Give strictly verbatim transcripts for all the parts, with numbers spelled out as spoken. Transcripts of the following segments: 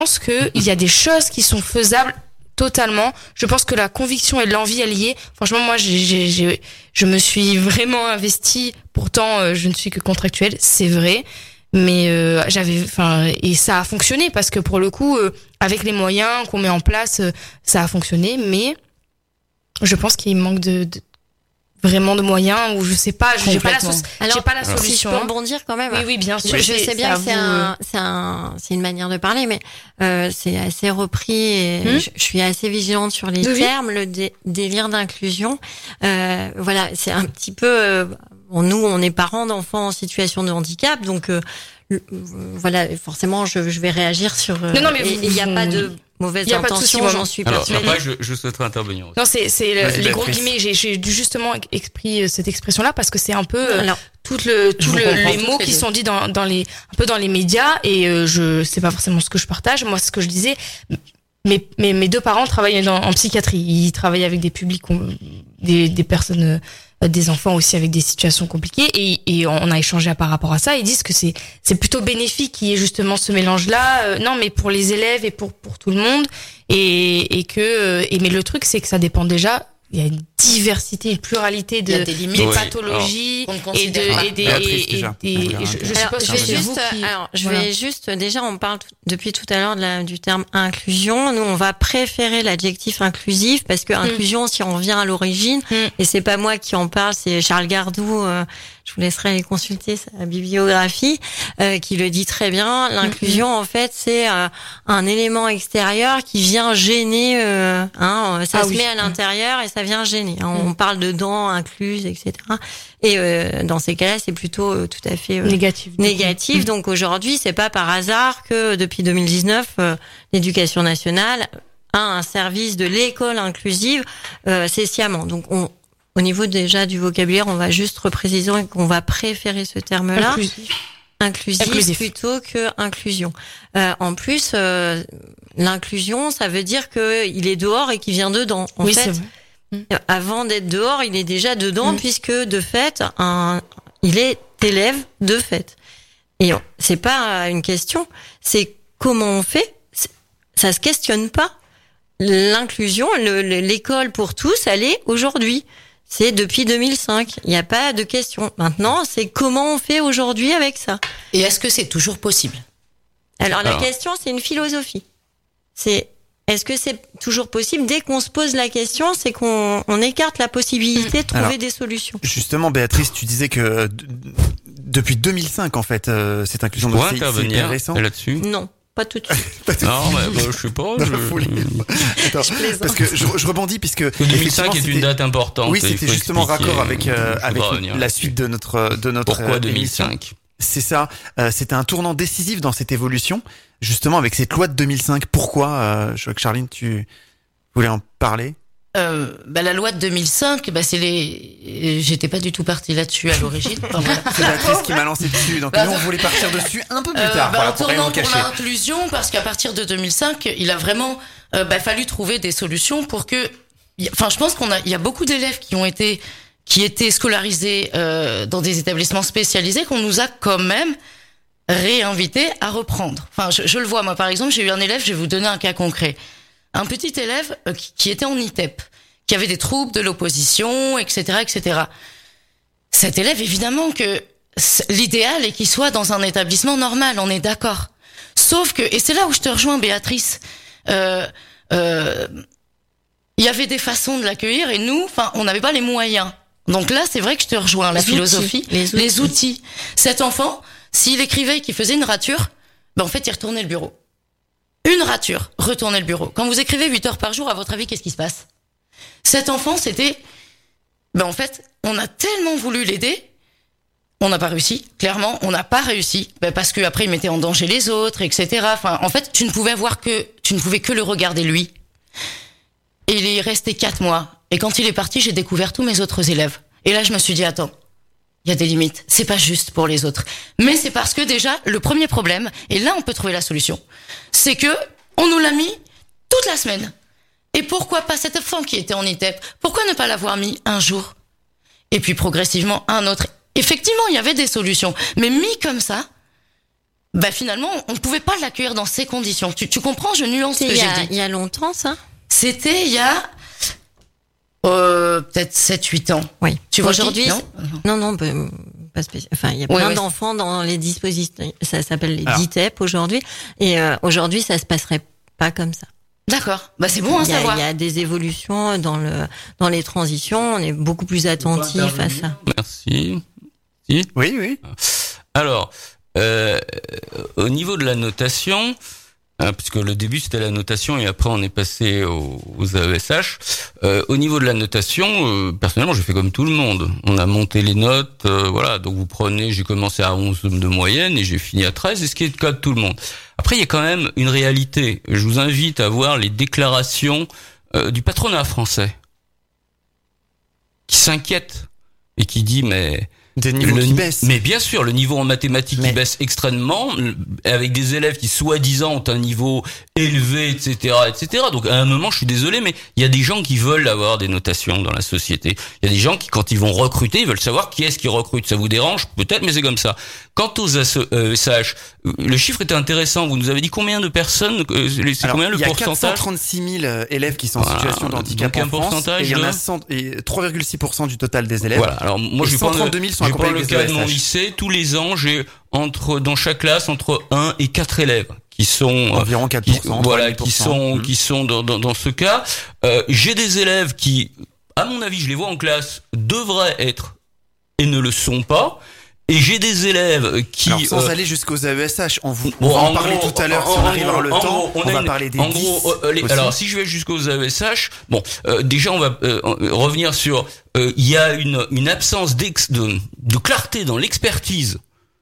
pense que il y a des choses qui sont faisables totalement. Je pense que la conviction et l'envie, elle y est. Franchement, moi, j'ai, j'ai, j'ai, je me suis vraiment investie. Pourtant, euh, je ne suis que contractuelle, c'est vrai. Mais euh, j'avais, enfin, et ça a fonctionné parce que pour le coup, euh, avec les moyens qu'on met en place, euh, ça a fonctionné. Mais je pense qu'il manque de, de vraiment de moyens ou je sais pas, j'ai pas la, so- Alors, j'ai pas la si solution. je peux rebondir quand même. Oui, oui, bien sûr. Je, je sais bien que c'est un, c'est un, c'est une manière de parler, mais euh, c'est assez repris. Et Hmm. je, je suis assez vigilante sur les Oui, termes. Le dé- délire d'inclusion, euh, voilà, c'est un petit peu. Euh, bon, nous, on est parents d'enfants en situation de handicap, donc euh, le- voilà, forcément, je, je vais réagir sur. Euh, Non, non, mais et il n'y a pas de mauvaise y a pas de souci, intention, moi, j'en suis Alors, persuadée. après, je, je souhaiterais intervenir aussi. Non, c'est, c'est le- Vas-y, les gros Béatrice. guillemets. J'ai, j'ai dû justement expris cette expression-là parce que c'est un peu euh, Alors, tout le, tout vous le, comprends les toutes mots les qui deux. sont dits dans, dans les, un peu dans les médias et euh, je, c'est pas forcément ce que je partage. Moi, ce que je disais, mes, mes, mes deux parents travaillaient dans, en psychiatrie. Ils travaillaient avec des publics, euh, des, des personnes, euh, des enfants aussi avec des situations compliquées et, et on a échangé par rapport à ça. Ils disent que c'est, c'est plutôt bénéfique qu'il y ait justement ce mélange-là. Euh, non, mais pour les élèves et pour, pour tout le monde. Et, et que, et mais le truc, c'est que ça dépend déjà. Il y a une diversité, une pluralité de Il y a des limites. des Oui. pathologies Alors, qu'on ne et de considère pas. et des Béatrice, et, et déjà. des. On et verra. je, je Alors, suppose je que vais c'est juste, vous qui. alors, je Voilà. vais juste, déjà, on parle t- depuis tout à l'heure de la, du terme inclusion. Nous, on va préférer l'adjectif inclusif parce que inclusion, si on revient à l'origine, Mm. et c'est pas moi qui en parle, c'est Charles Gardou, euh, je vous laisserai aller consulter sa bibliographie, euh, qui le dit très bien. L'inclusion, en fait, c'est euh, un élément extérieur qui vient gêner, euh, hein, ça Ah se oui. met à l'intérieur et ça vient gêner. Hein. On parle de dents incluses, et cetera. Et euh, dans ces cas-là, c'est plutôt euh, tout à fait euh, Négatif. du coup. négatif. Donc aujourd'hui, c'est pas par hasard que depuis deux mille dix-neuf, euh, l'Éducation nationale a un service de l'école inclusive, euh, c'est sciemment. Donc on, au niveau déjà du vocabulaire, on va juste repréciser qu'on va préférer ce terme-là, Inclusif. inclusif, Inclusif. plutôt que inclusion. Euh, en plus, euh, l'inclusion, ça veut dire que il est dehors et qu'il vient dedans. En Oui, fait, c'est vrai. avant d'être dehors, il est déjà dedans Mm. puisque de fait, un, il est élève de fait. Et on- c'est pas une question, c'est comment on fait. C'est- Ça se questionne pas. L'inclusion, le- le- l'école pour tous, elle est aujourd'hui. C'est depuis deux mille cinq. Il n'y a pas de question. Maintenant, c'est comment on fait aujourd'hui avec ça. Et est-ce que c'est toujours possible? Alors, la Alors. question, c'est une philosophie. C'est est-ce que c'est toujours possible? Dès qu'on se pose la question, c'est qu'on on écarte la possibilité de trouver Alors. des solutions. Justement, Béatrice, tu disais que euh, d- depuis deux mille cinq, en fait, euh, cette inclusion Pour donc c'est- c'est hyper intervenir récent. là-dessus. Non, pas tout de suite. Pas tout- Non, mais bah, je sais pas. Dans la je- foulée. Attends, parce que je, je rebondis puisque deux mille cinq effectivement, est une c'était- date importante. Oui, il c'était faut justement expliquer, raccord avec euh, il faudra avec revenir la là-dessus. suite de notre de notre Pourquoi euh, deux mille émission. cinq? C'est ça. Euh, c'était un tournant décisif dans cette évolution, justement avec cette loi de deux mille cinq. Pourquoi euh, Je vois que Charline, tu voulais en parler. Euh, bah, la loi de deux mille cinq, bah, c'est les. J'étais pas du tout partie là-dessus à l'origine. Enfin, voilà. C'est Béatrice qui m'a lancé dessus, donc Bah, nous on voulait partir dessus un peu plus Euh, tard. bah, voilà, un pour rien tournant vous pour cacher. l'inclusion, parce qu'à partir de deux mille cinq, il a vraiment euh, bah, fallu trouver des solutions pour que. y- Enfin, je pense qu'on a, il y a beaucoup d'élèves qui ont été, qui étaient scolarisés euh, dans des établissements spécialisés qu'on nous a quand même réinvités à reprendre. Enfin, je, je le vois moi, par exemple, j'ai eu un élève, je vais vous donner un cas concret, un petit élève euh, qui, qui était en I T E P, qui avait des troubles de l'opposition, et cetera, et cetera. Cet élève, évidemment que c- l'idéal est qu'il soit dans un établissement normal, on est d'accord. Sauf que, et c'est là où je te rejoins, Béatrice, euh, euh, il y avait des façons de l'accueillir et nous, enfin, on n'avait pas les moyens. Donc là, c'est vrai que je te rejoins, la Les philosophie, outils, les outils. les outils. Cet enfant, s'il écrivait et qu'il faisait une rature, ben en fait, il retournait le bureau. Une rature, retournait le bureau. Quand vous écrivez huit heures par jour, à votre avis, qu'est-ce qui se passe? Cet enfant, c'était, ben en fait, on a tellement voulu l'aider, on n'a pas réussi. Clairement, on n'a pas réussi, ben parce que après il mettait en danger les autres, et cetera. Enfin, en fait, tu ne pouvais voir que, tu ne pouvais que le regarder lui. Et il est resté quatre mois. Et quand il est parti, j'ai découvert tous mes autres élèves. Et là, je me suis dit, attends, il y a des limites. C'est pas juste pour les autres. Mais c'est parce que déjà, le premier problème, et là, on peut trouver la solution, c'est que on nous l'a mis toute la semaine. Et pourquoi pas cet enfant qui était en I T E P? Pourquoi ne pas l'avoir mis un jour? Et puis progressivement un autre. Effectivement, il y avait des solutions. Mais mis comme ça, bah finalement, on ne pouvait pas l'accueillir dans ces conditions. Tu, tu comprends, je nuance ce que il y j'ai a, dit. il y a longtemps, ça? C'était il y a euh, peut-être sept huit ans. Oui. Tu vois Aujourd'hui, qui, non, non, non, bah, pas spécial. Enfin, il y a plein Ouais, ouais. d'enfants dans les dispositifs. Ça s'appelle les Alors. D I T E P aujourd'hui. Et euh, aujourd'hui, ça se passerait pas comme ça. D'accord. Bah c'est bon à Il y, a, savoir. il y a des évolutions dans le dans les transitions. On est beaucoup plus attentif à ça. Merci. Si. Oui, oui. Alors, euh, au niveau de la notation, hein, puisque le début c'était la notation et après on est passé aux, aux A E S H, euh, au niveau de la notation, euh, personnellement j'ai fait comme tout le monde. On a monté les notes, euh, voilà, donc vous prenez, j'ai commencé à onze de moyenne et j'ai fini à treize, et ce qui est le cas de tout le monde. Après il y a quand même une réalité, je vous invite à voir les déclarations euh, du patronat français, qui s'inquiète et qui dit mais... Des niveaux Le- qui baissent. Mais bien sûr, le niveau en mathématiques Mais- qui baisse extrêmement, le- avec des élèves qui soi-disant ont un niveau élevé, et cetera, et cetera. Donc à un moment, je suis désolé, mais il y a des gens qui veulent avoir des notations dans la société. Il y a des gens qui, quand ils vont recruter, ils veulent savoir qui est-ce qui recrute. Ça vous dérange peut-être, mais c'est comme ça. Quant aux A E S H, le chiffre était intéressant. Vous nous avez dit combien de personnes, euh, c'est Alors, combien le il y a pourcentage? quatre cent trente-six mille euh, élèves qui sont en Voilà. situation de handicap Donc, un en France, pourcentage et il y en a de- cent, et trois virgule six pour cent du total des élèves. Voilà. Alors moi, Et je vais prendre, cent trente-deux mille sont je vais prendre accompagnés le des cas de mon A E S H. lycée. Tous les ans, j'ai entre dans chaque classe entre un et quatre élèves qui sont euh, Environ quatre qui, pour cent. voilà, trois qui pour cent. sont Mmh. qui sont dans dans, dans ce cas. Euh, j'ai des élèves qui, à mon avis, je les vois en classe, devraient être et ne le sont pas. Et j'ai des élèves qui Alors, sans euh, aller jusqu'aux A E S H, on, vous, on Bon, va en, en parler gros, tout à l'heure en- si on en arrive à avoir le gros, en temps. gros, on, on a va une- parler des en dix gros, euh, les- aussi. alors si je vais jusqu'aux A E S H, bon, euh, déjà on va euh, revenir sur, euh, il y a une une absence d'ex, de de clarté dans l'expertise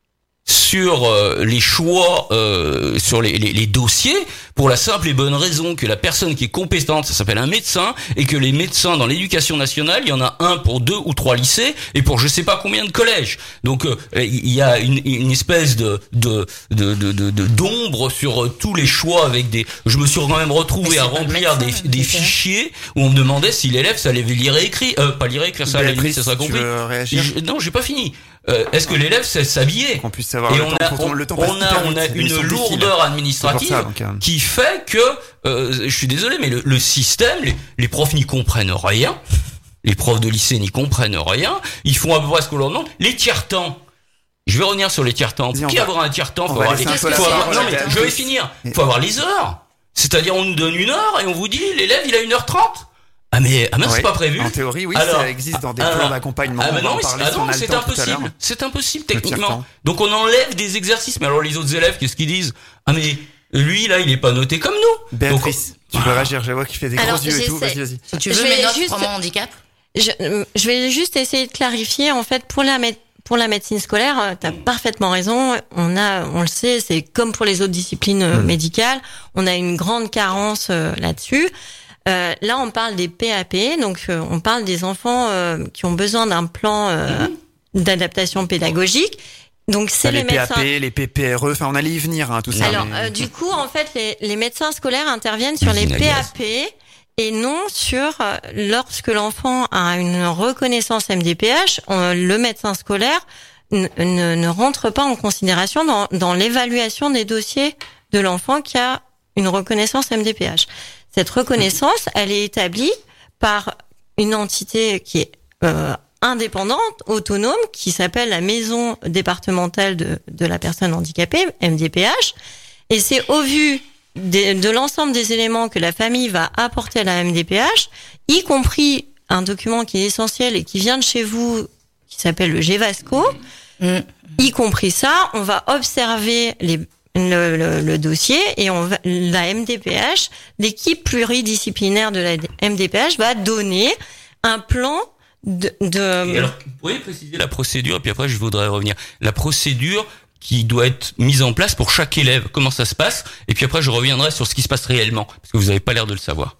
sur euh, les choix, euh, sur les, les, les dossiers, pour la simple et bonne raison que la personne qui est compétente, ça s'appelle un médecin, et que les médecins dans l'éducation nationale, il y en a un pour deux ou trois lycées, et pour je sais pas combien de collèges. Donc euh, il y a une, une espèce de de de de de- de- d'ombre sur euh, tous les choix avec des. Je me suis quand même retrouvé Mais à c'est pas le remplir des médecin, des le fichiers où on me demandait si l'élève ça allait lire et écrire, euh, pas lire et écrire, ça à la limite Béatrice, ça sera tu compris. veux réagir Je- non, j'ai pas fini. Euh, Est-ce que l'élève sait s'habiller? Qu'on puisse savoir Et le on temps. a, Pourtant, on, le temps passe on a, hyper on a vite, une l'émission défile. lourdeur C'est pour administrative ça, donc, euh, qui fait que, euh, je suis désolé, mais le, le système, les, les profs n'y comprennent rien, les profs de lycée n'y comprennent rien, ils font à peu près ce qu'on leur demande. Les tiers-temps, je vais revenir sur les tiers-temps. Vas-y, Pour on qui va- avoir un tiers-temps, on faut va avoir, laisser les- un peu la faut avoir- parole non, à mais Béatrice. je vais finir. Faut avoir les heures. C'est-à-dire, on nous donne une heure et on vous dit, l'élève, il a une heure trente. Ah mais, ah mais Ouais. c'est pas prévu. En théorie, oui, Alors, ça existe dans des ah, plans d'accompagnement. Ah on mais va en non, parler ah si on non, a le c'est temps tout à l'heure. impossible. C'est impossible Le techniquement. tiers-temps. Donc on enlève des exercices. Mais alors les autres élèves, qu'est-ce qu'ils disent? Ah mais lui là, il est pas noté comme nous. Béatrice, tu peux Ah. réagir, je vois qu'il fait des Alors, gros yeux et tout. j'essaie. Vas-y, vas-y. Si tu Je veux vais mes notes juste- vraiment handicap. Je, je vais juste essayer de clarifier. En fait, pour la, mé- pour la médecine scolaire, tu as parfaitement raison. On a, on le sait, c'est comme pour les autres disciplines euh, Mm. médicales. On a une grande carence euh, là-dessus. Euh, là, on parle des P A P, donc euh, on parle des enfants euh, qui ont besoin d'un plan euh, d'adaptation pédagogique. Donc c'est T'as les les P A médecins. P, les P P R E, enfin on allait y venir, hein, tout ça. Alors, mais- euh, du coup, en fait, les, les médecins scolaires interviennent sur les Usine à P A gaz. P et non sur euh, lorsque l'enfant a une reconnaissance M D P H, on- le médecin scolaire n- ne, ne rentre pas en considération dans, dans l'évaluation des dossiers de l'enfant qui a une reconnaissance M D P H. Cette reconnaissance, elle est établie par une entité qui est euh, indépendante, autonome, qui s'appelle la Maison départementale de, de la personne handicapée, M D P H. Et c'est au vu des- de l'ensemble des éléments que la famille va apporter à la M D P H, y compris un document qui est essentiel et qui vient de chez vous, qui s'appelle le GEVASCO, Mm. y compris ça, on va observer les, le, le, le dossier et on va, la M D P H, l'équipe pluridisciplinaire de la M D P H va donner un plan de... de Et alors, vous pourriez préciser la procédure, et puis après je voudrais revenir. La procédure qui doit être mise en place pour chaque élève, comment ça se passe, et puis après je reviendrai sur ce qui se passe réellement, parce que vous n'avez pas l'air de le savoir.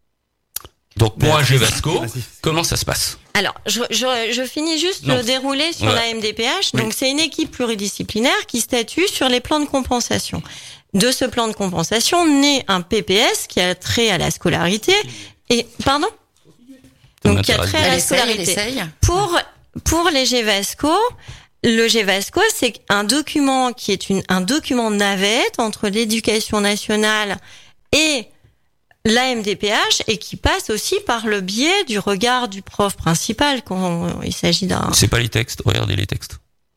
Donc pour un GEVASCO, Vas-y. comment ça se passe? Alors, je, je, je finis juste Non. le déroulé sur Ouais. la M D P H. Oui. Donc, c'est une équipe pluridisciplinaire qui statue sur les plans de compensation. De ce plan de compensation naît un P P S qui a trait à la scolarité et pardon. Ça Donc, qui a m'intéresse. trait à Elle la essaye, elle scolarité. essaye. Pour pour les GEVASCO, le GEVASCO, c'est un document qui est une, un document navette entre l'éducation nationale et l'A M D P H et qui passe aussi par le biais du regard du prof principal quand il s'agit d'un... C'est pas les textes, regardez les textes.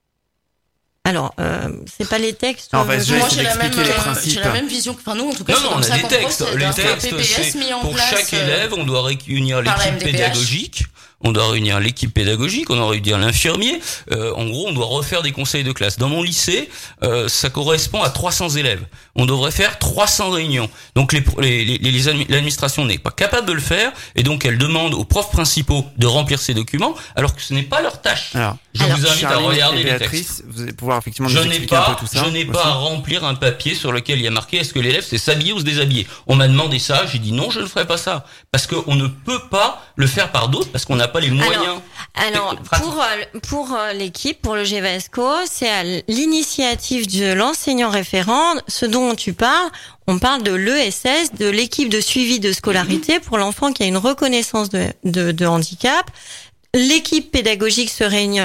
Alors, euh, c'est pas les textes... Alors, vas-y, euh, je vais Moi, essayer j'ai la même, d'expliquer les euh, principes. j'ai la même vision que, enfin, nous, en tout cas, Non, c'est non, on comme a ça des qu'on textes. procède. Les Un textes, P P S c'est mis en pour place, chaque euh, élève, on doit réunir par la l'équipe M D P H. pédagogique. On doit réunir l'équipe pédagogique, on doit réunir l'infirmier. Euh, en gros, on doit refaire des conseils de classe. Dans mon lycée, euh, ça correspond à trois cents élèves. On devrait faire trois cents réunions. Donc les, les, les, les admi- l'administration n'est pas capable de le faire, et donc elle demande aux profs principaux de remplir ces documents, alors que ce n'est pas leur tâche. Alors, Je Alors, vous invite à Charline regarder et les Béatrice, textes. vous allez pouvoir effectivement Je nous n'ai expliquer un pas, peu tout ça. je n'ai aussi. pas à remplir un papier sur lequel il y a marqué est-ce que l'élève sait s'habiller ou se déshabiller. On m'a demandé ça, j'ai dit non, je ne ferai pas ça, parce qu'on ne peut pas le faire par d'autres, parce qu'on n'a pas les moyens. Alors, Pratique. pour euh, pour euh, l'équipe, pour le GEVASCO, c'est à l'initiative de l'enseignant référent, ce dont tu parles. On parle de l'E S S, de l'équipe de suivi de scolarité pour l'enfant qui a une reconnaissance de, de, de handicap. L'équipe pédagogique se réunit,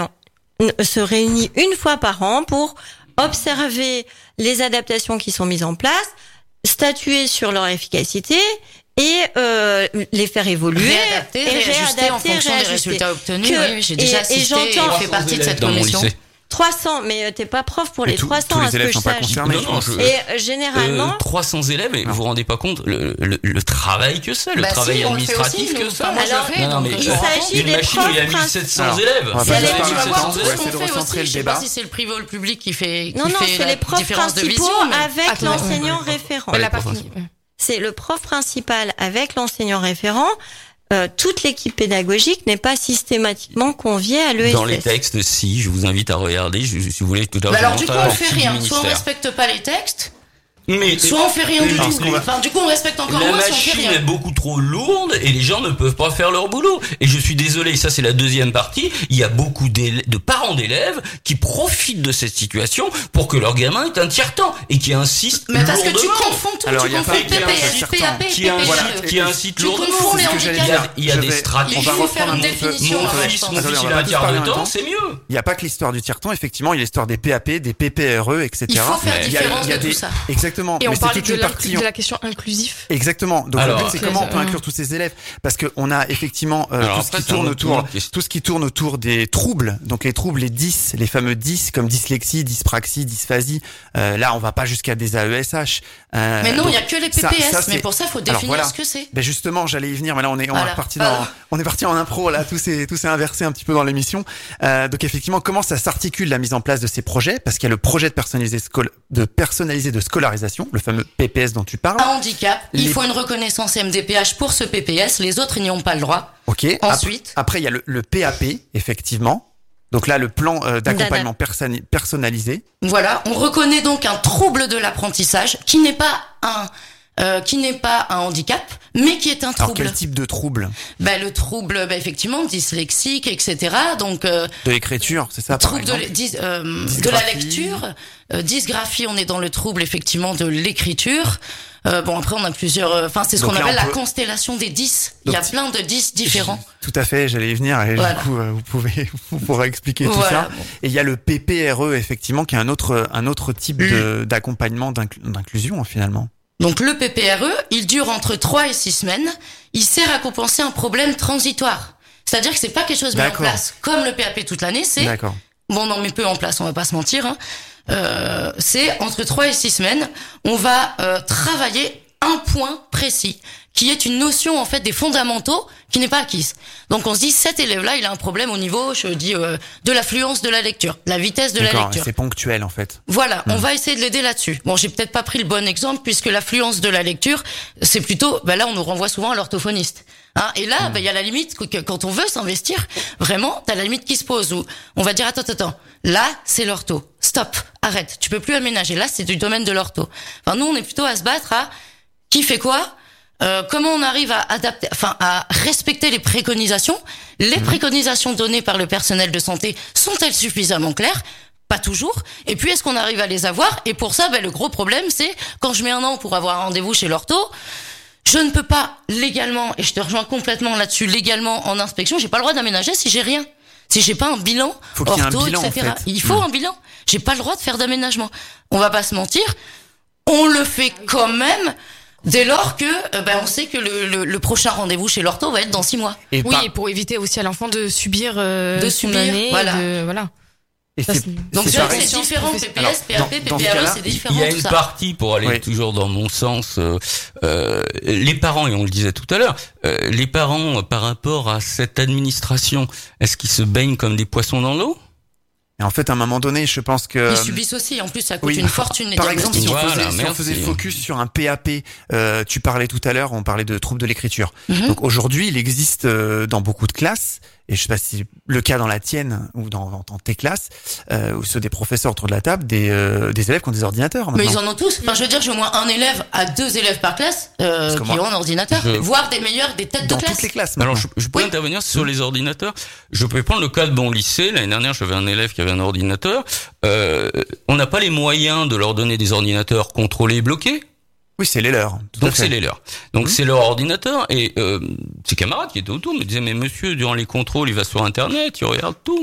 se réunit une fois par an pour observer les adaptations qui sont mises en place, statuer sur leur efficacité et euh, les faire évoluer Réadapter, et réajuster en fonction des réajuster. résultats obtenus. Que- Oui, j'ai déjà et- et assisté, j'entends- et fait partie de cette Dans mon commission. lycée. trois cents, mais euh, t'es pas prof pour Mais les tous- trois cents, tous les à ce élèves que je sont pas sache. concernés. Non, je non, pense. je- Et euh, généralement, Euh, trois cents élèves, et vous vous rendez pas compte le, le, le travail que c'est, le Bah travail si, on le fait administratif aussi, que nous. ça. Enfin, moi, je Alors, le fais, Non, non, donc, mais je il me rends s'agit compte. une des machine où il y a profs mille sept cents Alors, élèves. on va C'est pas les- faire tu vas le voir temps, tout on va ce essayer qu'on de fait recentrer aussi. le Je sais débat. pas si c'est le privé ou le public qui fait, qui non, non, fait c'est la les profs différence de principaux vision. mais- avec Attends, l'enseignant ouais. référent. La les partie. profs. C'est le prof principal avec l'enseignant référent. Euh, toute l'équipe pédagogique n'est pas systématiquement conviée à l'E S S. Dans les textes, si, je vous invite à regarder, je, si vous voulez, tout à l'heure. Bah je alors vous du coup montre on la fait partie du rien, soit on ministère. respecte pas les textes, Mais soit on fait rien du Alors, tout. ce qu'on va- Enfin du coup on respecte encore la moins si on fait machine rien. est beaucoup trop lourde et les gens ne peuvent pas faire leur boulot. Et je suis désolé, ça c'est la deuxième partie, il y a beaucoup d'élè- de parents d'élèves qui profitent de cette situation pour que leur gamin ait un tiers-temps et qui insistent Mais parce que tu lourdement. confonds tout, Alors, tu il y a confonds pas- P P S, il y a P A P, qui, in- P P voilà, S. qui incite Tu lourdement. confonds les C'est ce que j'allais Il y a, handicaps. il y a Je des vais- strates. Il on va faut reprendre faire un une petit peu. définition. Mon avant, fils, je pense. mon Attendez, fils, on il va a un tous quart parler de en même temps, temps. c'est mieux. Il n'y a pas que l'histoire du tiers-temps, effectivement, il y a l'histoire des P A P, des P P R E, et cetera. Il faut faire Il y a- différence il y a de des- tout ça. Exactement. Et on mais c'est parlait toute de, une la, partie. de la question inclusif. Exactement. Donc Alors, le but c'est comment on peut euh, inclure tous ces élèves, parce que on a effectivement euh, Alors tout ce après, qui c'est un tourne autre autour, monde qui est- tout ce qui tourne autour des troubles. Donc les troubles, les dys, les fameux dys comme dyslexie, dyspraxie, dysphasie. Euh, là, on va pas jusqu'à des A E S H. Euh, Mais non, donc, il y a que les ça- P P S, ça, mais c'est- pour ça il faut Alors, définir voilà. ce que c'est. Ben justement, j'allais y venir, mais là on est on Voilà. est parti dans Pardon. on est parti en impro là, tout s'est tout s'est inversé un petit peu dans l'émission. Euh, donc effectivement, comment ça s'articule la mise en place de ces projets? Parce qu'il y a le projet de personnaliser scol- de personnaliser de scolarisation, le fameux P P S dont tu parles. Un handicap, il Les- faut une reconnaissance M D P H pour ce P P S, les autres n'y ont pas le droit. Ok. Ap- Ensuite. Après, il y a le, le P A P, effectivement. Donc là, le plan euh, d'accompagnement perso- personnalisé. Voilà, on reconnaît donc un trouble de l'apprentissage qui n'est pas un euh, qui n'est pas un handicap, mais qui est un Alors trouble. quel type de trouble? Ben, le trouble, ben, effectivement, dyslexique, et cetera. Donc euh, De l'écriture, c'est ça par trouble de, exemple. l- dys- euh, de la Dysgraphie. lecture, euh, dysgraphie, on est dans le trouble effectivement de l'écriture. Euh, bon après on a plusieurs, euh, enfin c'est ce Donc qu'on là, appelle on la peut- constellation des dix. Il y a Donc, plein de dix différents. Tout à fait, j'allais y venir et Voilà. du coup euh, vous pouvez vous pourrez expliquer tout Voilà, ça. bon. Et il y a le P P R E effectivement qui est un autre un autre type Mm. de d'accompagnement d'incl- d'inclusion finalement. Donc le P P R E, il dure entre trois et six semaines. Il sert à compenser un problème transitoire. C'est-à-dire que c'est pas quelque chose mis en D'accord. place comme le P A P toute l'année, c'est D'accord. bon, on en met peu en place, on va pas se mentir. Hein. Euh, c'est entre trois et six semaines. On va euh, travailler un point précis, qui est une notion en fait des fondamentaux qui n'est pas acquise. Donc on se dit cet élève-là, il a un problème au niveau, je dis, euh, de l'affluence de la lecture, la vitesse de la D'accord, lecture. c'est ponctuel en fait. Voilà, on va essayer de l'aider là-dessus. Bon, j'ai peut-être pas pris le bon exemple puisque l'affluence de la lecture, c'est plutôt, ben là, on nous renvoie souvent à l'orthophoniste. Hein, et là, ben il y a la limite que, que quand on veut s'investir, vraiment, t'as la limite qui se pose où on va dire attends, attends, attends, là, c'est l'ortho. Stop, arrête, tu peux plus aménager. Là, c'est du domaine de l'ortho. Enfin, nous, on est plutôt à se battre à qui fait quoi. Euh, comment on arrive à adapter, enfin à respecter les préconisations. Les préconisations données par le personnel de santé sont-elles suffisamment claires? Pas toujours. Et puis est-ce qu'on arrive à les avoir? Et pour ça, ben, le gros problème, c'est quand je mets un an pour avoir un rendez-vous chez l'ortho, je ne peux pas légalement, et je te rejoins complètement là-dessus, légalement en inspection, j'ai pas le droit d'aménager si j'ai rien. Si j'ai pas un bilan, faut qu'il y ait un ortho, bilan, et cetera. en fait. Il faut Mmh. un bilan. J'ai pas le droit de faire d'aménagement. On va pas se mentir. On le fait quand même dès lors que euh, ben on sait que le, le, le prochain rendez-vous chez l'ortho va être dans six mois. Et Oui, par- et pour éviter aussi à l'enfant de subir euh, De son subir, année, voilà. de, voilà. et Ça, c'est- c'est- Donc c'est c'est pareil. c'est différent. P P S, Alors, P A P, dans- dans ce P P A E, cas-là, c'est Il différent y a tout une ça. partie, pour aller Oui. toujours dans mon sens, euh, euh, les parents, et on le disait tout à l'heure, euh, les parents, euh, par rapport à cette administration, est-ce qu'ils se baignent comme des poissons dans l'eau? Et en fait, à un moment donné, je pense que Ils subissent aussi. En plus, ça coûte oui. une fortune. les par exemple, si on, Voilà, faisait, si on merci. faisait focus sur un P A P, euh, tu parlais tout à l'heure, on parlait de troubles de l'écriture. Mhm. Donc aujourd'hui, il existe euh, dans beaucoup de classes, et je sais pas si c'est le cas dans la tienne ou dans, dans tes classes, euh, ou ceux des professeurs autour de la table, des, euh, des élèves qui ont des ordinateurs Mais maintenant. ils en ont tous. Enfin, je veux dire, j'ai au moins un élève à deux élèves par classe euh, Parce que qui moi, ont un ordinateur, je- voire des meilleurs, des têtes Dans de classe. toutes les classes Alors, maintenant. je, je pourrais Oui. intervenir sur les ordinateurs. Je peux prendre le cas de mon lycée. L'année dernière, j'avais un élève qui avait un ordinateur. Euh, on n'a pas les moyens de leur donner des ordinateurs contrôlés et bloqués. Oui, c'est les leurs. tout à Donc fait. c'est les leurs. Donc Mhm. c'est leur ordinateur. Et euh, ses camarades qui étaient autour me disaient, mais monsieur, durant les contrôles, il va sur Internet, il regarde tout.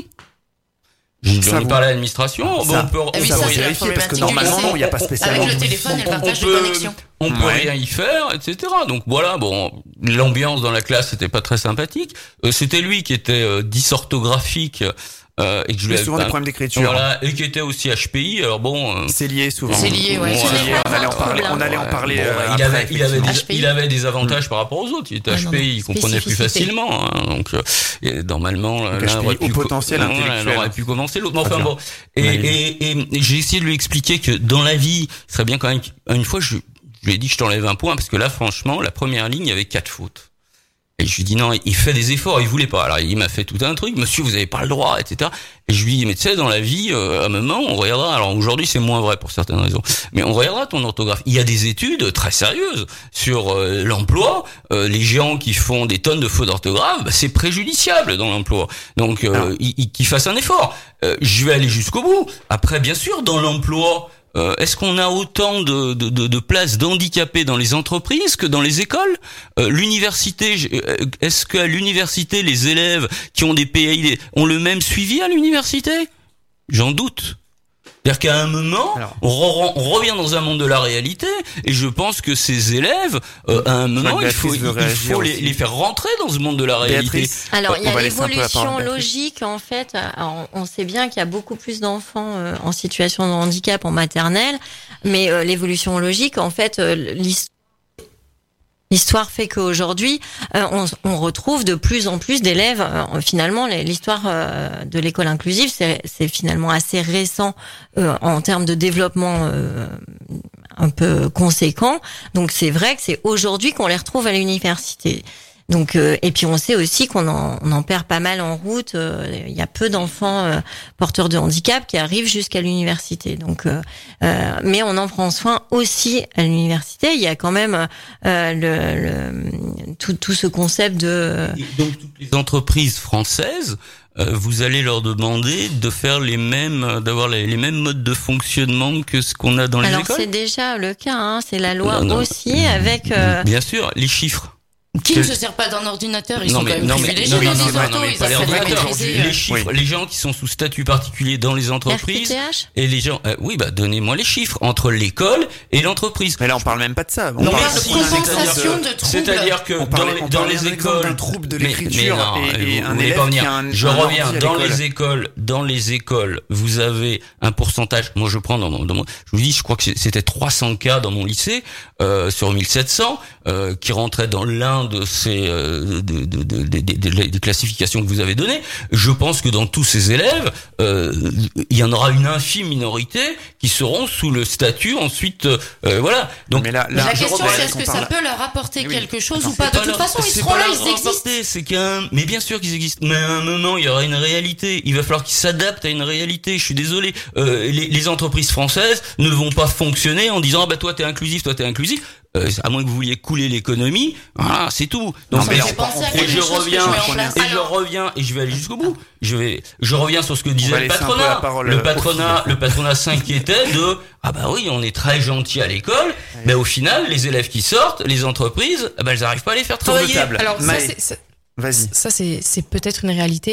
Je Ça, n'en ai vous- pas à l'administration. Ça- Bon, on peut, Ah oui, on ça, peut c'est rien- la vérifier, parce que problématique du normalement, lycée. non, il n'y a pas spécialement. Avec le téléphone et le on partage de peut- connexion. on peut Ouais. rien y faire, et cetera. Donc voilà, bon, l'ambiance dans la classe c'était pas très sympathique. Euh, c'était lui qui était euh, dysorthographique euh, et que je Il lui y a avais souvent pas- des problèmes d'écriture. Voilà, et qui était aussi H P I. Alors bon. euh, C'est lié souvent. C'est lié, ouais. Bon, Ce ouais. n'est pas On allait en un parler, problème. on allait en parler. Bon, euh, il, après, avait, il, avait des, H P I. il avait des avantages par rapport aux autres. Il était Ah, H non, P I, non. il comprenait plus Spécificité. facilement. Hein, donc, euh, et normalement, Donc, l'un H P I aurait au pu co- potentiel voilà, intellectuel. elle aurait pu commencer l'autre. Mais Très enfin bien. bon. Et, On a dit. et, et, et j'ai essayé de lui expliquer que dans la vie, ce serait bien quand même. Une fois, je, je lui ai dit, je t'enlève un point parce que là, franchement, la première ligne, il y avait quatre fautes. Et je lui dis non, il fait des efforts, il voulait pas. Alors il m'a fait tout un truc, monsieur, vous avez pas le droit, et cetera. Et je lui dis, mais tu sais, dans la vie, euh, à un moment, on regardera. Alors aujourd'hui, c'est moins vrai pour certaines raisons, mais on regardera ton orthographe. Il y a des études très sérieuses sur euh, l'emploi. Euh, les gens qui font des tonnes de fautes d'orthographe, bah, c'est préjudiciable dans l'emploi. Donc, euh, il, il, qu'il fasse un effort. Euh, je vais aller jusqu'au bout. Après, bien sûr, dans l'emploi. Euh, est-ce qu'on a autant de, de, de, de places d'handicapés dans les entreprises que dans les écoles? euh, L'université, est-ce qu'à l'université, les élèves qui ont des P A I ont le même suivi à l'université? J'en doute. C'est-à-dire qu'à un moment, Alors. on, re- on revient dans un monde de la réalité, et je pense que ces élèves, euh, à un moment, il faut, Béatrice veut il réagir faut les, aussi. les faire rentrer dans ce monde de la réalité. Béatrice. Alors, il y On a va laisser un peu la l'évolution parole à Béatrice. logique, en fait. Alors, on sait bien qu'il y a beaucoup plus d'enfants euh, en situation de handicap en maternelle, mais euh, l'évolution logique, en fait, euh, l'histoire L'histoire fait qu'aujourd'hui, euh, on, on retrouve de plus en plus d'élèves. Euh, finalement, les- l'histoire euh, de l'école inclusive, c'est c'est finalement assez récent euh, en termes de développement euh, un peu conséquent. Donc, c'est vrai que c'est aujourd'hui qu'on les retrouve à l'université. Donc, euh, et puis on sait aussi qu'on en, on en perd pas mal en route. Euh, Il y a peu d'enfants euh, porteurs de handicap qui arrivent jusqu'à l'université. Donc, euh, euh, mais on en prend soin aussi à l'université. Il y a quand même euh, le, le tout, tout ce concept de. Et donc toutes les entreprises françaises, euh, vous allez leur demander de faire les mêmes, euh, d'avoir les, les mêmes modes de fonctionnement que ce qu'on a dans les Alors écoles. c'est déjà le cas. Hein, c'est la loi Non, non. aussi avec. Euh, Bien sûr, les chiffres. Qui ne Que- se sert pas d'un ordinateur, ils Non, sont mais- quand même non, mais- privilégiés non, mais- dans non, les mais- autos, non, mais ils pas les savent ordinateurs. maîtriser. Les chiffres, les gens qui sont sous statut particulier dans les entreprises. R T T H Et les gens, euh, oui, bah donnez-moi les chiffres entre l'école et l'entreprise. Mais là, on parle même pas de ça. On Non, parle mais de si, compensation c'est-à-dire de que- troubles. C'est-à-dire que On dans parlait- les, on dans parlait les d'un exemple écoles, d'un trouble de mais- l'écriture mais non, et- et vous- un vous voulez élève pas qui venir. a un- Je un ordi reviens à dans l'école. les écoles, dans les écoles, vous avez un pourcentage. Moi, je prends dans mon, dans mon- je vous dis, je crois que c'était trois cents cas dans mon lycée euh, sur mille sept cents euh, qui rentraient dans l'un de ces euh, de, de, de, de- de- de- des classifications que vous avez données. Je pense que dans tous ces élèves, euh, il y en aura une infime minorité qui seront sous le statut ensuite. Euh, voilà. Donc mais là, Mais là, la je question, reviens, c'est est-ce on que ça parle- peut leur apporter Oui. quelque chose Attends, ou pas? c'est De pas toute leur- façon, ils c'est seront pas là, leur ils existent. rapporter, c'est qu'un, mais bien sûr qu'ils existent. Mais à un moment, il y aura une réalité. Il va falloir qu'ils s'adaptent à une réalité. Je suis désolé. Euh, les, les entreprises françaises ne vont pas fonctionner en disant ah bah toi t'es inclusif, toi t'es inclusif. Euh, à moins que vous vouliez couler l'économie, voilà, c'est tout. Donc Non, mais et- là, Ça me fait penser à et quelque je chose que reviens, je mets en place. et je reviens, et je vais aller jusqu'au bout. Je vais, je reviens sur ce que va disait le laisser un peu patronat. la parole, Le euh, patronat, aux le patronat s'inquiétait de ah bah oui, on est très gentil à l'école, mais au final, les élèves qui sortent, les entreprises, ah bah elles arrivent pas à les faire Tour de travailler. table. Alors ça, Maë, c'est- c'est- Vas-y. ça c'est c'est peut-être une réalité.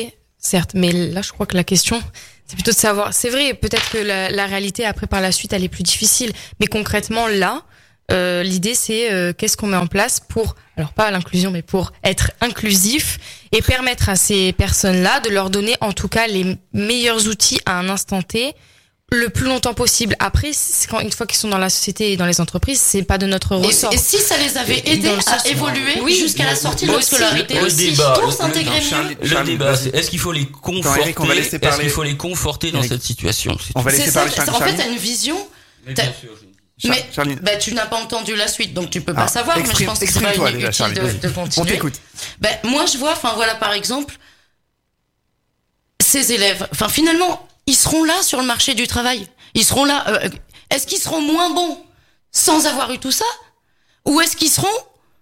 certes, mais là, je crois que la question, c'est plutôt de savoir. C'est vrai, peut-être que la, la réalité après par la suite, elle est plus difficile, mais concrètement là, euh, l'idée c'est euh, qu'est-ce qu'on met en place pour, alors pas l'inclusion, mais pour être inclusif et permettre à ces personnes-là de leur donner en tout cas les meilleurs outils à un instant T. Le plus longtemps possible. Après, c'est quand une fois qu'ils sont dans la société et dans les entreprises, c'est pas de notre ressort. Et, et si ça les avait aidés à évoluer oui, jusqu'à la sortie de la scolarité, le aussi, débat, pour le- s'intégrer le- mieux. Le Charlie, débat, vas-y. c'est est-ce qu'il faut les conforter, Eric, on va laisser est-ce parler. qu'il faut les conforter dans Eric. cette situation? C'est On va tout. laisser C'est ça, parler c'est- Charlie. en fait, t'as une vision. Mais t'as- bien sûr, je- Mais, Charline. bah, tu n'as pas entendu la suite, donc tu peux Alors, pas savoir, mais je exprime- pense que c'est pas exprime-toi inutile déjà, Charlie, de, vas-y. de On continuer. t'écoute. Ben, moi, je vois, enfin, voilà, par exemple, ces élèves, enfin, finalement, ils seront là sur le marché du travail. Ils seront là, euh, est-ce qu'ils seront moins bons sans avoir eu tout ça? Ou est-ce qu'ils seront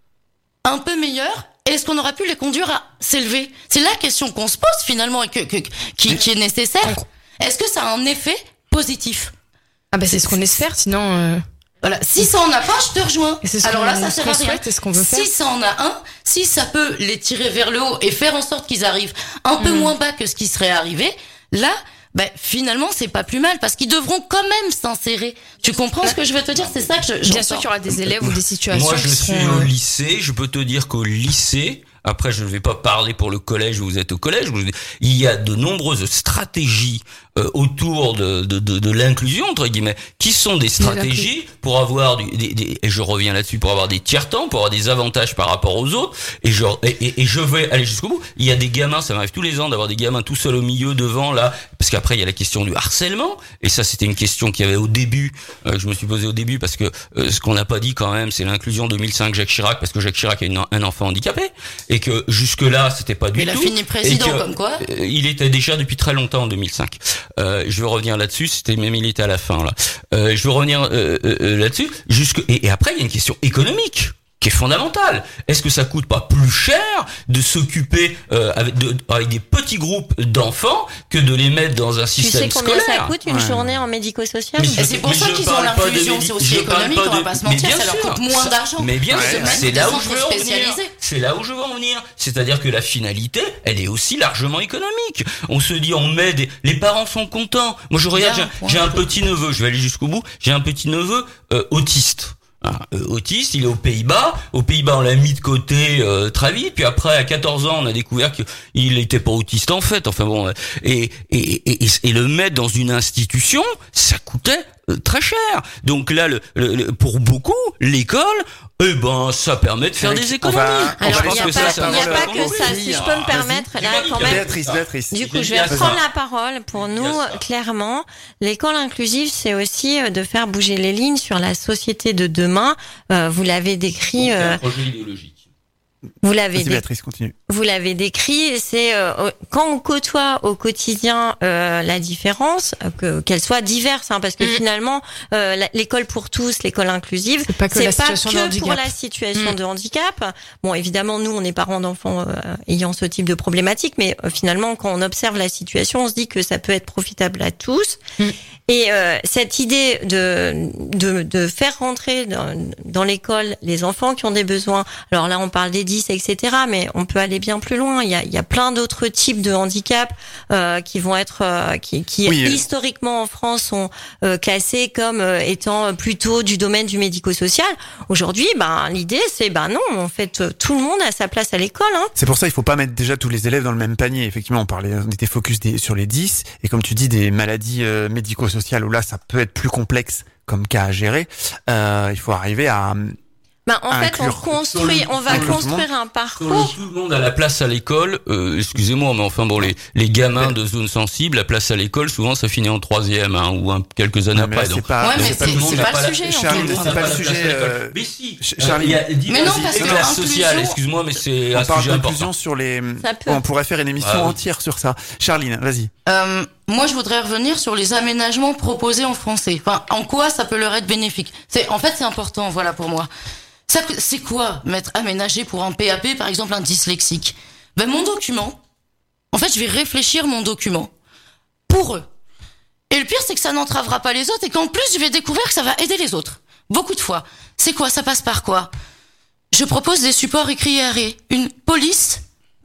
un peu meilleurs? Et est-ce qu'on aura pu les conduire à s'élever? C'est la question qu'on se pose, finalement, et que, que, qui, qui est nécessaire. Est-ce que ça a un effet positif? Ah bah c'est ce qu'on espère, sinon. Euh... Voilà. Si ça en a pas, je te rejoins. Et c'est ce Alors qu'on- là, ça ce sert qu'on à rien. souhaite et ce qu'on veut faire. Si ça en a un, si ça peut les tirer vers le haut et faire en sorte qu'ils arrivent un peu Mm. moins bas que ce qui serait arrivé, là, ben, finalement, c'est pas plus mal parce qu'ils devront quand même s'insérer. Tu comprends ce que je veux te dire? C'est ça que je, Bien j'entends. sûr qu'il y aura des élèves ou des situations Moi, je qui suis seront, au euh, lycée. Je peux te dire qu'au lycée, après, je ne vais pas parler pour le collège où vous êtes au collège. Il y a de nombreuses stratégies euh, autour de, de, de, de l'inclusion, entre guillemets, qui sont des stratégies pour avoir du, des, des, et je reviens là-dessus, pour avoir des tiers-temps, pour avoir des avantages par rapport aux autres. Et je, et, et, et je vais aller jusqu'au bout. Il y a des gamins, ça m'arrive tous les ans d'avoir des gamins tout seuls au milieu, devant, là, parce qu'après, il y a la question du harcèlement. Et ça, c'était une question qu'il y avait au début, euh, que je me suis posé au début, parce que euh, ce qu'on n'a pas dit quand même, c'est l'inclusion deux mille cinq Jacques Chirac, parce que Jacques Chirac a une, un enfant handicapé, et que jusque-là, c'était pas du Il a tout. fini président, Et que, comme quoi. euh, il était déjà depuis très longtemps en deux mille cinq. Euh, je veux revenir là-dessus, c'était même il était à la fin là. Euh, je veux revenir euh, euh, là-dessus. Jusque et, et après, il y a une question économique qui est fondamentale. Est-ce que ça coûte pas plus cher de s'occuper euh, avec, de, avec des petits groupes d'enfants que de les mettre dans un Tu système sais combien scolaire? ça coûte une Ouais. journée en médico-social? Mais Et c'est pour mais ça je qu'ils ont parle pas de l'inclusion, médi- c'est aussi je parle économique, pas on va de- pas se mais mentir, bien ça leur sûr, coûte moins ça- d'argent. Mais bien de sûr, se mettre c'est dans là des où je veux centres en venir. spécialisés. C'est là où je veux en venir. C'est-à-dire que la finalité, elle est aussi largement économique. On se dit, on met des, les parents sont contents. Moi, je regarde, Bien, j'ai, j'ai un point. petit neveu, je vais aller jusqu'au bout. J'ai un petit neveu euh, autiste. Ah, euh, autiste, il est aux Pays-Bas. Aux Pays-Bas, on l'a mis de côté euh, très vite. Puis après, à quatorze ans, on a découvert qu'il était pas autiste en fait. Enfin bon, euh, et et, et, et, et le mettre dans une institution, ça coûtait euh, très cher. Donc là, le, le, le- pour beaucoup, l'école, eh ben, ça permet de faire Eric, des on économies. va- on Et Alors, je il pense n'y a que ça, pas, c'est un il y a enjeu pas pour que nous. ça. Si je peux me permettre, là, quand même. Béatrice, Béatrice. Du coup, J'aime je bien vais ça. prendre la parole. Pour nous, bien ça. clairement, l'école inclusive, c'est aussi euh, de faire bouger les lignes sur la société de demain. Euh, vous l'avez décrit, C'est euh, un projet idéologique. vous l'avez Vas-y, dé- Béatrice, continue. vous l'avez décrit. C'est euh, quand on côtoie au quotidien euh, la différence, euh, que qu'elle soit diverse, hein, parce que Mm. finalement, euh, la- l'école pour tous, l'école inclusive, C'est pas que c'est la pas situation de que handicap. pour la situation Mm. de handicap. Bon, évidemment, nous, on est parents d'enfants euh, ayant ce type de problématique, mais euh, finalement, quand on observe la situation, on se dit que ça peut être profitable à tous. Mm. Et euh, cette idée de, de de faire rentrer dans, dans l'école les enfants qui ont des besoins. Alors là, on parle des dix, et cetera. Mais on peut aller bien plus loin. Il y a il y a plein d'autres types de handicaps euh, qui vont être euh, qui qui Oui, euh. historiquement en France sont euh, classés comme euh, étant plutôt du domaine du médico-social. Aujourd'hui, ben l'idée c'est ben non, en fait euh, tout le monde a sa place à l'école. Hein. C'est pour ça il faut pas mettre déjà tous les élèves dans le même panier. Effectivement, on parlait, on était focus des, sur les dix, et comme tu dis, des maladies euh, médico-sociales où là ça peut être plus complexe comme cas à gérer. Euh, il faut arriver à Ben en À fait, on inclure. construit, on va Inclure tout le construire un Sur le parcours. tout le monde a la place à l'école. Euh, excusez-moi, mais enfin bon, les les gamins de zones sensibles, la place à l'école, souvent ça finit en troisième, hein, ou un, quelques années Non, mais là, après. c'est donc, pas, Ouais, mais c'est pas c'est- tout le monde c'est n'a pas le la- sujet, en Charlie, fait. c'est On pas n'a le la sujet. place à l'école. euh, Mais si. Ch- Euh, Charlie. il y a dix- Mais non, vas-y, parce que classe inclusion- sociale, excuse-moi, mais c'est On un parle sujet d'inclusion important. sur les. Ça peut. On pourrait faire une émission Ah oui. entière sur ça. Charline, vas-y. Euh, moi, je voudrais revenir sur les aménagements proposés en français. Enfin, en quoi ça peut leur être bénéfique. C'est, en fait, c'est important, voilà, pour moi. Ça, c'est quoi, mettre aménagé pour un P A P, par exemple, un dyslexique? Ben, mon document, en fait, je vais réfléchir mon document pour eux. Et le pire, c'est que ça n'entravera pas les autres et qu'en plus, je vais découvrir que ça va aider les autres. Beaucoup de fois. C'est quoi? Ça passe par quoi? Je propose des supports écrits et arrêts. Une police,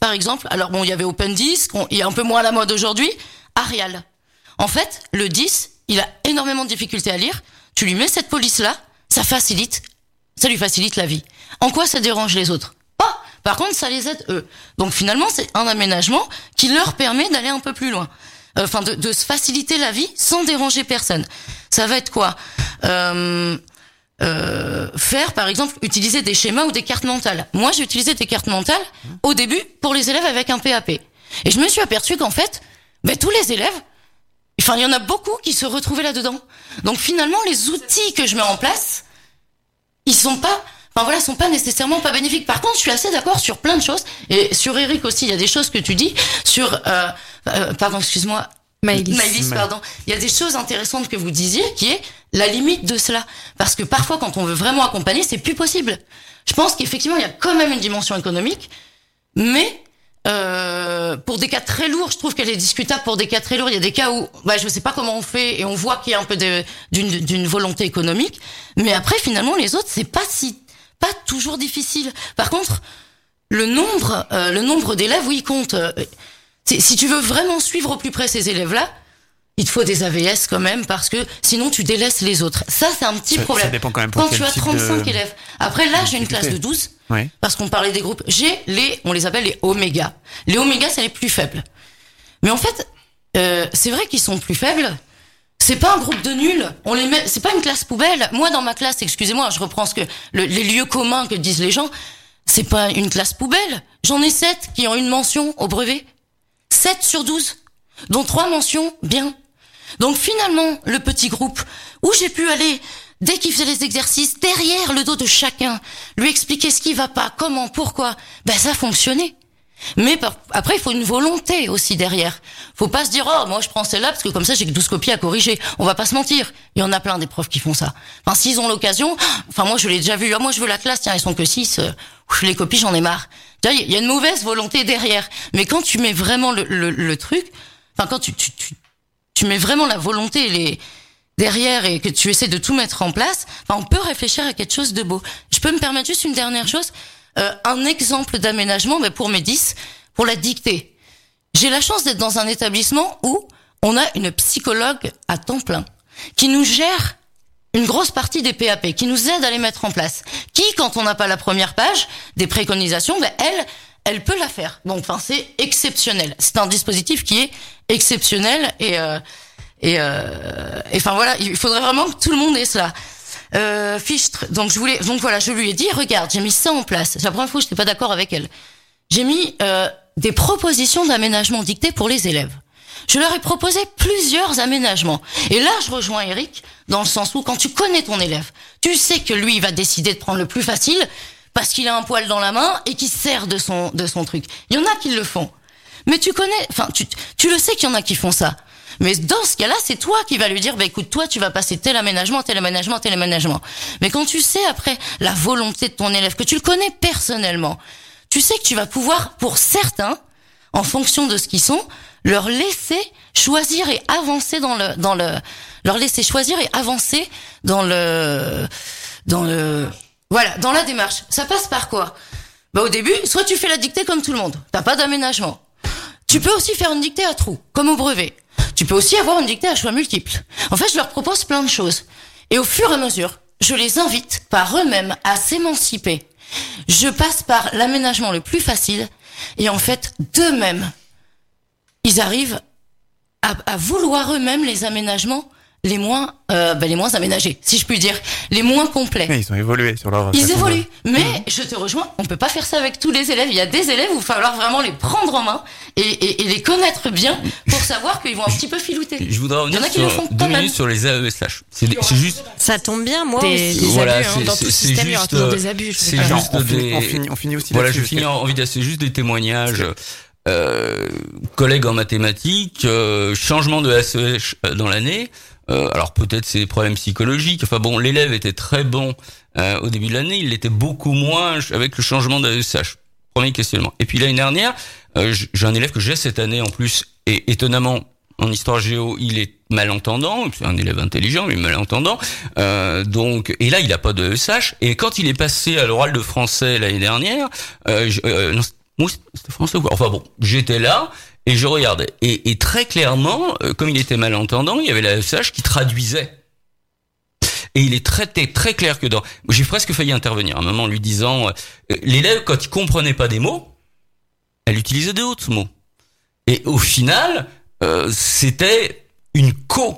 par exemple, alors bon, il y avait OpenDisc, il est un peu moins à la mode aujourd'hui, Arial. En fait, le dix, il a énormément de difficultés à lire. Tu lui mets cette police-là, ça facilite, ça lui facilite la vie. En quoi ça dérange les autres? Pas. Par contre, ça les aide eux. Donc finalement, c'est un aménagement qui leur permet d'aller un peu plus loin. Enfin, de, de se faciliter la vie sans déranger personne. Ça va être quoi? Euh... Euh, faire par exemple utiliser des schémas ou des cartes mentales. Moi j'ai utilisé des cartes mentales au début pour les élèves avec un P A P et je me suis aperçu qu'en fait ben, tous les élèves, enfin il y en a beaucoup qui se retrouvaient là-dedans. Donc finalement les outils que je mets en place, ils sont pas, enfin voilà, sont pas nécessairement pas bénéfiques. Par contre je suis assez d'accord sur plein de choses et sur Eric aussi il y a des choses que tu dis sur euh, euh, pardon excuse-moi Maëlys. Maëlys, pardon. Il y a des choses intéressantes que vous disiez, qui est la limite de cela. Parce que parfois, quand on veut vraiment accompagner, c'est plus possible. Je pense qu'effectivement, il y a quand même une dimension économique, mais euh, pour des cas très lourds, je trouve qu'elle est discutable. Pour des cas très lourds, il y a des cas où, bah, je sais pas comment on fait, et on voit qu'il y a un peu de, d'une, d'une volonté économique. Mais après, finalement, les autres, c'est pas si, pas toujours difficile. Par contre, le nombre, euh, le nombre d'élèves, oui, compte. Euh, C'est, si tu veux vraiment suivre au plus près ces élèves-là, il te faut des A V S quand même, parce que sinon tu délaisses les autres. Ça, c'est un petit ça, problème. Ça dépend quand même pour quand tu as trente-cinq de... élèves. Après, là, j'ai une classe de douze, oui. Parce qu'on parlait des groupes. J'ai les, on les appelle les oméga. Les oméga, c'est les plus faibles. Mais en fait, euh, c'est vrai qu'ils sont plus faibles. C'est pas un groupe de nuls. On les met, c'est pas une classe poubelle. Moi, dans ma classe, excusez-moi, je reprends ce que, le, les lieux communs que disent les gens. C'est pas une classe poubelle. J'en ai sept qui ont une mention au brevet. sept sur douze, dont trois mentions bien. Donc finalement, le petit groupe, où j'ai pu aller, dès qu'il faisait les exercices, derrière le dos de chacun, lui expliquer ce qui va pas, comment, pourquoi, ben ça fonctionnait. Mais par, après, il faut une volonté aussi derrière. Faut pas se dire, oh, moi je prends celle-là, parce que comme ça j'ai que douze copies à corriger. On va pas se mentir. Il y en a plein des profs qui font ça. Enfin, s'ils ont l'occasion, enfin moi je l'ai déjà vu, ah, moi je veux la classe, tiens, ils sont que six, euh, les copies j'en ai marre. Il y a une mauvaise volonté derrière. Mais quand tu mets vraiment le, le, le truc, enfin quand tu, tu, tu, tu mets vraiment la volonté les, derrière et que tu essaies de tout mettre en place, enfin, on peut réfléchir à quelque chose de beau. Je peux me permettre juste une dernière chose, euh, un exemple d'aménagement, mais pour mes dix, pour la dictée. J'ai la chance d'être dans un établissement où on a une psychologue à temps plein qui nous gère une grosse partie des P A P, qui nous aide à les mettre en place. Qui, quand on n'a pas la première page des préconisations, ben elle, elle peut la faire. Donc, enfin, c'est exceptionnel. C'est un dispositif qui est exceptionnel et euh, et euh, et enfin voilà, il faudrait vraiment que tout le monde ait cela. Euh, Fichtre. Donc je voulais, donc voilà, je lui ai dit, regarde, j'ai mis ça en place. C'est la première fois que j'étais pas d'accord avec elle. J'ai mis euh, des propositions d'aménagement dictées pour les élèves. Je leur ai proposé plusieurs aménagements. Et là, je rejoins Eric, dans le sens où quand tu connais ton élève, tu sais que lui, il va décider de prendre le plus facile parce qu'il a un poil dans la main et qu'il sert de son, de son truc. Il y en a qui le font. Mais tu connais, enfin, tu, tu le sais qu'il y en a qui font ça. Mais dans ce cas-là, c'est toi qui vas lui dire, bah, écoute, toi, tu vas passer tel aménagement, tel aménagement, tel aménagement. Mais quand tu sais après la volonté de ton élève, que tu le connais personnellement, tu sais que tu vas pouvoir, pour certains, en fonction de ce qu'ils sont, leur laisser choisir et avancer dans le, dans le, leur laisser choisir et avancer dans le, dans le, voilà, dans la démarche. Ça passe par quoi? Bah, au début, soit tu fais la dictée comme tout le monde. T'as pas d'aménagement. Tu peux aussi faire une dictée à trous, comme au brevet. Tu peux aussi avoir une dictée à choix multiples. En fait, je leur propose plein de choses. Et au fur et à mesure, je les invite par eux-mêmes à s'émanciper. Je passe par l'aménagement le plus facile. Et en fait, d'eux-mêmes, ils arrivent à, à vouloir eux-mêmes les aménagements les moins, euh, ben les moins aménagés, si je puis dire, les moins complets. Mais ils ont évolué sur leur. Ils évoluent, de... mais mmh. je te rejoins. On peut pas faire ça avec tous les élèves. Il y a des élèves où il va falloir vraiment les prendre en main et, et, et les connaître bien pour savoir qu'ils vont un petit peu filouter. Je voudrais revenir sur deux minutes sur les A E S H. C'est, c'est juste. Ça tombe bien, moi. Des, aussi. des voilà, abus, c'est, hein, dans c'est, tout c'est système, il y aura juste, toujours des abus. C'est pas. juste on, des. finit, on, finit, on finit aussi. Voilà, là-dessus, je finis en vidéo. C'est juste des témoignages. Euh, collègues en mathématiques, euh, changement de S E H dans l'année. Euh, alors peut-être c'est des problèmes psychologiques. Enfin bon, l'élève était très bon euh, au début de l'année, il l'était beaucoup moins avec le changement d'A E S H. Premier questionnement. Et puis l'année dernière, euh, j'ai un élève que j'ai cette année en plus, et étonnamment en histoire géo, il est malentendant. C'est un élève intelligent, mais malentendant. Euh, donc, et là, il a pas de E S H. Et quand il est passé à l'oral de français l'année dernière, euh, je, euh, non, Moi, c'était François quoi. Enfin bon, j'étais là et je regardais. Et, et très clairement, euh, comme il était malentendant, il y avait la A E S H qui traduisait. Et il est très très clair que dans... J'ai presque failli intervenir à un moment en lui disant... Euh, l'élève, quand il comprenait pas des mots, elle utilisait d'autres mots. Et au final, euh, c'était une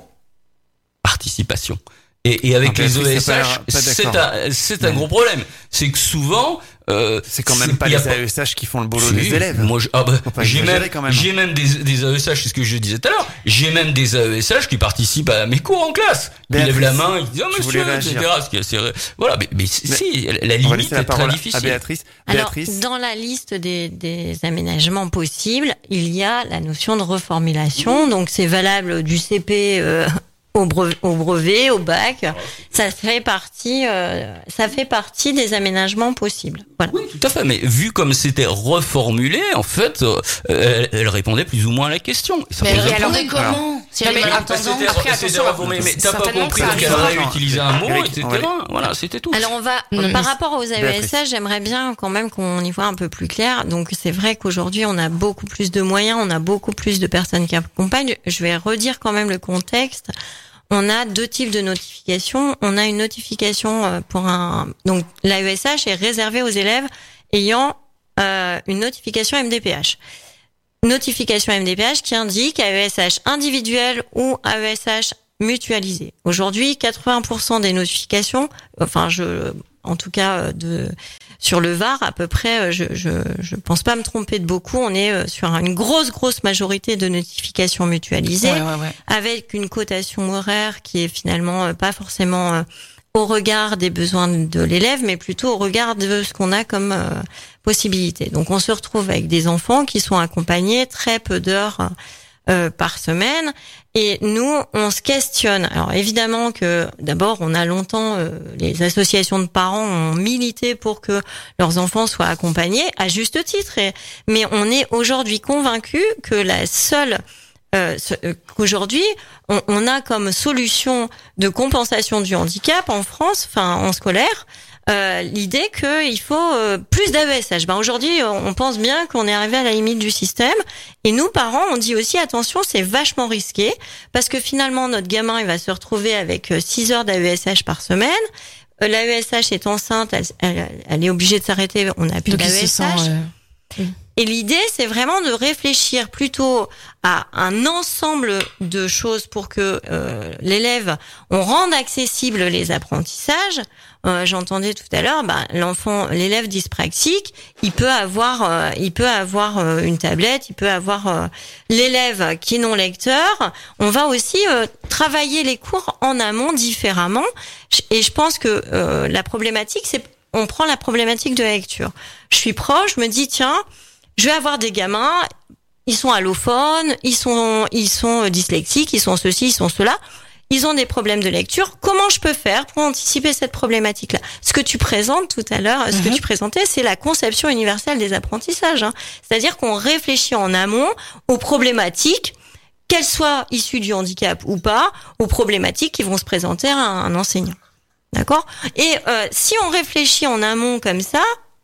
co-participation. Et, et avec ah, les A E S H, pas c'est un, c'est un gros problème. C'est que souvent... Euh, c'est quand même pas les A E S H qui font le boulot si, des élèves. Moi, je, ah bah, j'ai même, même. j'ai même des, des A E S H, c'est ce que je disais tout à l'heure. J'ai même des A E S H qui participent à mes cours en classe. Ils lèvent la main, ils disent oh, monsieur, et cetera. Voilà, mais, mais, mais si, la limite est très difficile. À Béatrice. Béatrice. Alors, dans la liste des, des aménagements possibles, il y a la notion de reformulation. Mmh. Donc, c'est valable du C P. Euh, Au brevet, au brevet, au bac, ça fait partie, euh, ça fait partie des aménagements possibles. Voilà. Oui, tout à fait. Mais vu comme c'était reformulé, en fait, euh, elle, elle répondait plus ou moins à la question. Ça mais elle répondait comment? Si elle est malentendante. Après, attention, mais, mais t'as pas compris qu'elle aurait utilisé un mot, et cetera. Voilà, c'était tout. Alors on va, non, par rapport aux A E S H, j'aimerais bien quand même qu'on y voit un peu plus clair. Donc c'est vrai qu'aujourd'hui on a beaucoup plus de moyens, on a beaucoup plus de personnes qui accompagnent. Je vais redire quand même le contexte. On a deux types de notifications. On a une notification pour un... Donc, l'A E S H est réservée aux élèves ayant euh, une notification M D P H. Notification M D P H qui indique A E S H individuel ou A E S H mutualisé. Aujourd'hui, quatre-vingts pour cent des notifications, enfin, je, en tout cas, de... Sur le Var, à peu près, je, je, je pense pas me tromper de beaucoup. On est sur une grosse, grosse majorité de notifications mutualisées, ouais, ouais, ouais. avec une cotation horaire qui est finalement pas forcément au regard des besoins de l'élève, mais plutôt au regard de ce qu'on a comme euh, possibilité. Donc, on se retrouve avec des enfants qui sont accompagnés très peu d'heures euh, par semaine. Et nous, on se questionne. Alors évidemment que d'abord, on a longtemps, euh, les associations de parents ont milité pour que leurs enfants soient accompagnés, à juste titre. Et, mais on est aujourd'hui convaincus que la seule, euh, ce, euh, qu'aujourd'hui, on, on a comme solution de compensation du handicap en France, enfin en scolaire, Euh, l'idée qu'il faut euh, plus d'A E S H. Ben aujourd'hui, on pense bien qu'on est arrivé à la limite du système. Et nous, parents, on dit aussi attention, c'est vachement risqué parce que finalement, notre gamin, il va se retrouver avec six heures d'A E S H par semaine. Euh, L'A E S H est enceinte, elle, elle, elle est obligée de s'arrêter. On n'a plus d'A E S H. Sent, euh... Et l'idée, c'est vraiment de réfléchir plutôt à un ensemble de choses pour que euh, l'élève, on rende accessibles les apprentissages. Euh, j'entendais tout à l'heure, bah, l'enfant, l'élève dyspraxique, il peut avoir, euh, il peut avoir euh, une tablette, il peut avoir euh, l'élève qui est non lecteur. On va aussi euh, travailler les cours en amont différemment. Et je pense que euh, la problématique, c'est, on prend la problématique de la lecture. Je suis proche, je me dis tiens. Je vais avoir des gamins, ils sont allophones, ils sont, ils sont dyslexiques, ils sont ceci, ils sont cela. Ils ont des problèmes de lecture. Comment je peux faire pour anticiper cette problématique-là? Ce que tu présentes tout à l'heure, ce mm-hmm. que tu présentais, c'est la conception universelle des apprentissages. Hein. C'est-à-dire qu'on réfléchit en amont aux problématiques, qu'elles soient issues du handicap ou pas, aux problématiques qui vont se présenter à un, un enseignant. D'accord? Et euh, si on réfléchit en amont comme ça,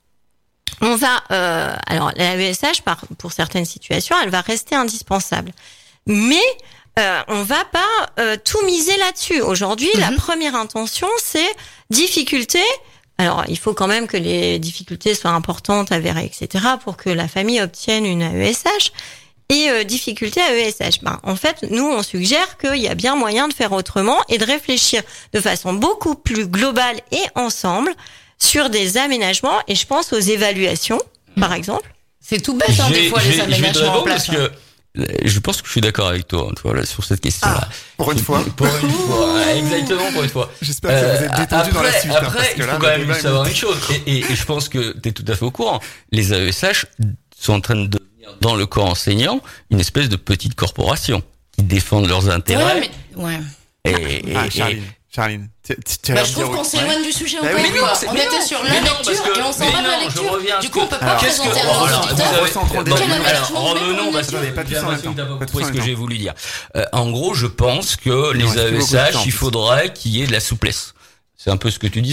on va, euh, alors la A E S H, par, pour certaines situations, elle va rester indispensable. Mais euh, on va pas euh, tout miser là-dessus. Aujourd'hui, mm-hmm. la première intention, c'est difficulté. Alors, il faut quand même que les difficultés soient importantes, avérées, et cetera, pour que la famille obtienne une A E S H. Et euh, difficulté à A E S H. Ben, en fait, nous, on suggère qu'il y a bien moyen de faire autrement et de réfléchir de façon beaucoup plus globale et ensemble sur des aménagements, et je pense aux évaluations, mmh. par exemple. C'est tout bête, hein, des fois, les aménagements en place. Parce que je pense que je suis d'accord avec toi, toi là, sur cette question-là. Ah, pour une fois. Pour une fois, exactement pour une fois. J'espère que euh, vous êtes détendu dans la suite. Après, hein, parce que il faut là, quand même savoir une chose, et, et, et je pense que tu es tout à fait au courant. Les A E S H sont en train de devenir, dans le corps enseignant, une espèce de petite corporation qui défendent leurs intérêts. Ouais, mais... ouais. Et, ah, et, Charline. Charline, tu, tu bah, je trouve qu'on s'éloigne ouais. du sujet encore bah, une oui, fois. Non, on était non, sur la lecture que, et on s'en va de la lecture. Du coup, on peut pas présenter à nos auditeurs. Alors, revenons, parce que pas tous en même temps. Pas ce que j'ai voulu dire. Euh, en gros, je pense que les A E S H, il faudrait qu'il y ait de la souplesse. C'est un peu ce que tu disais.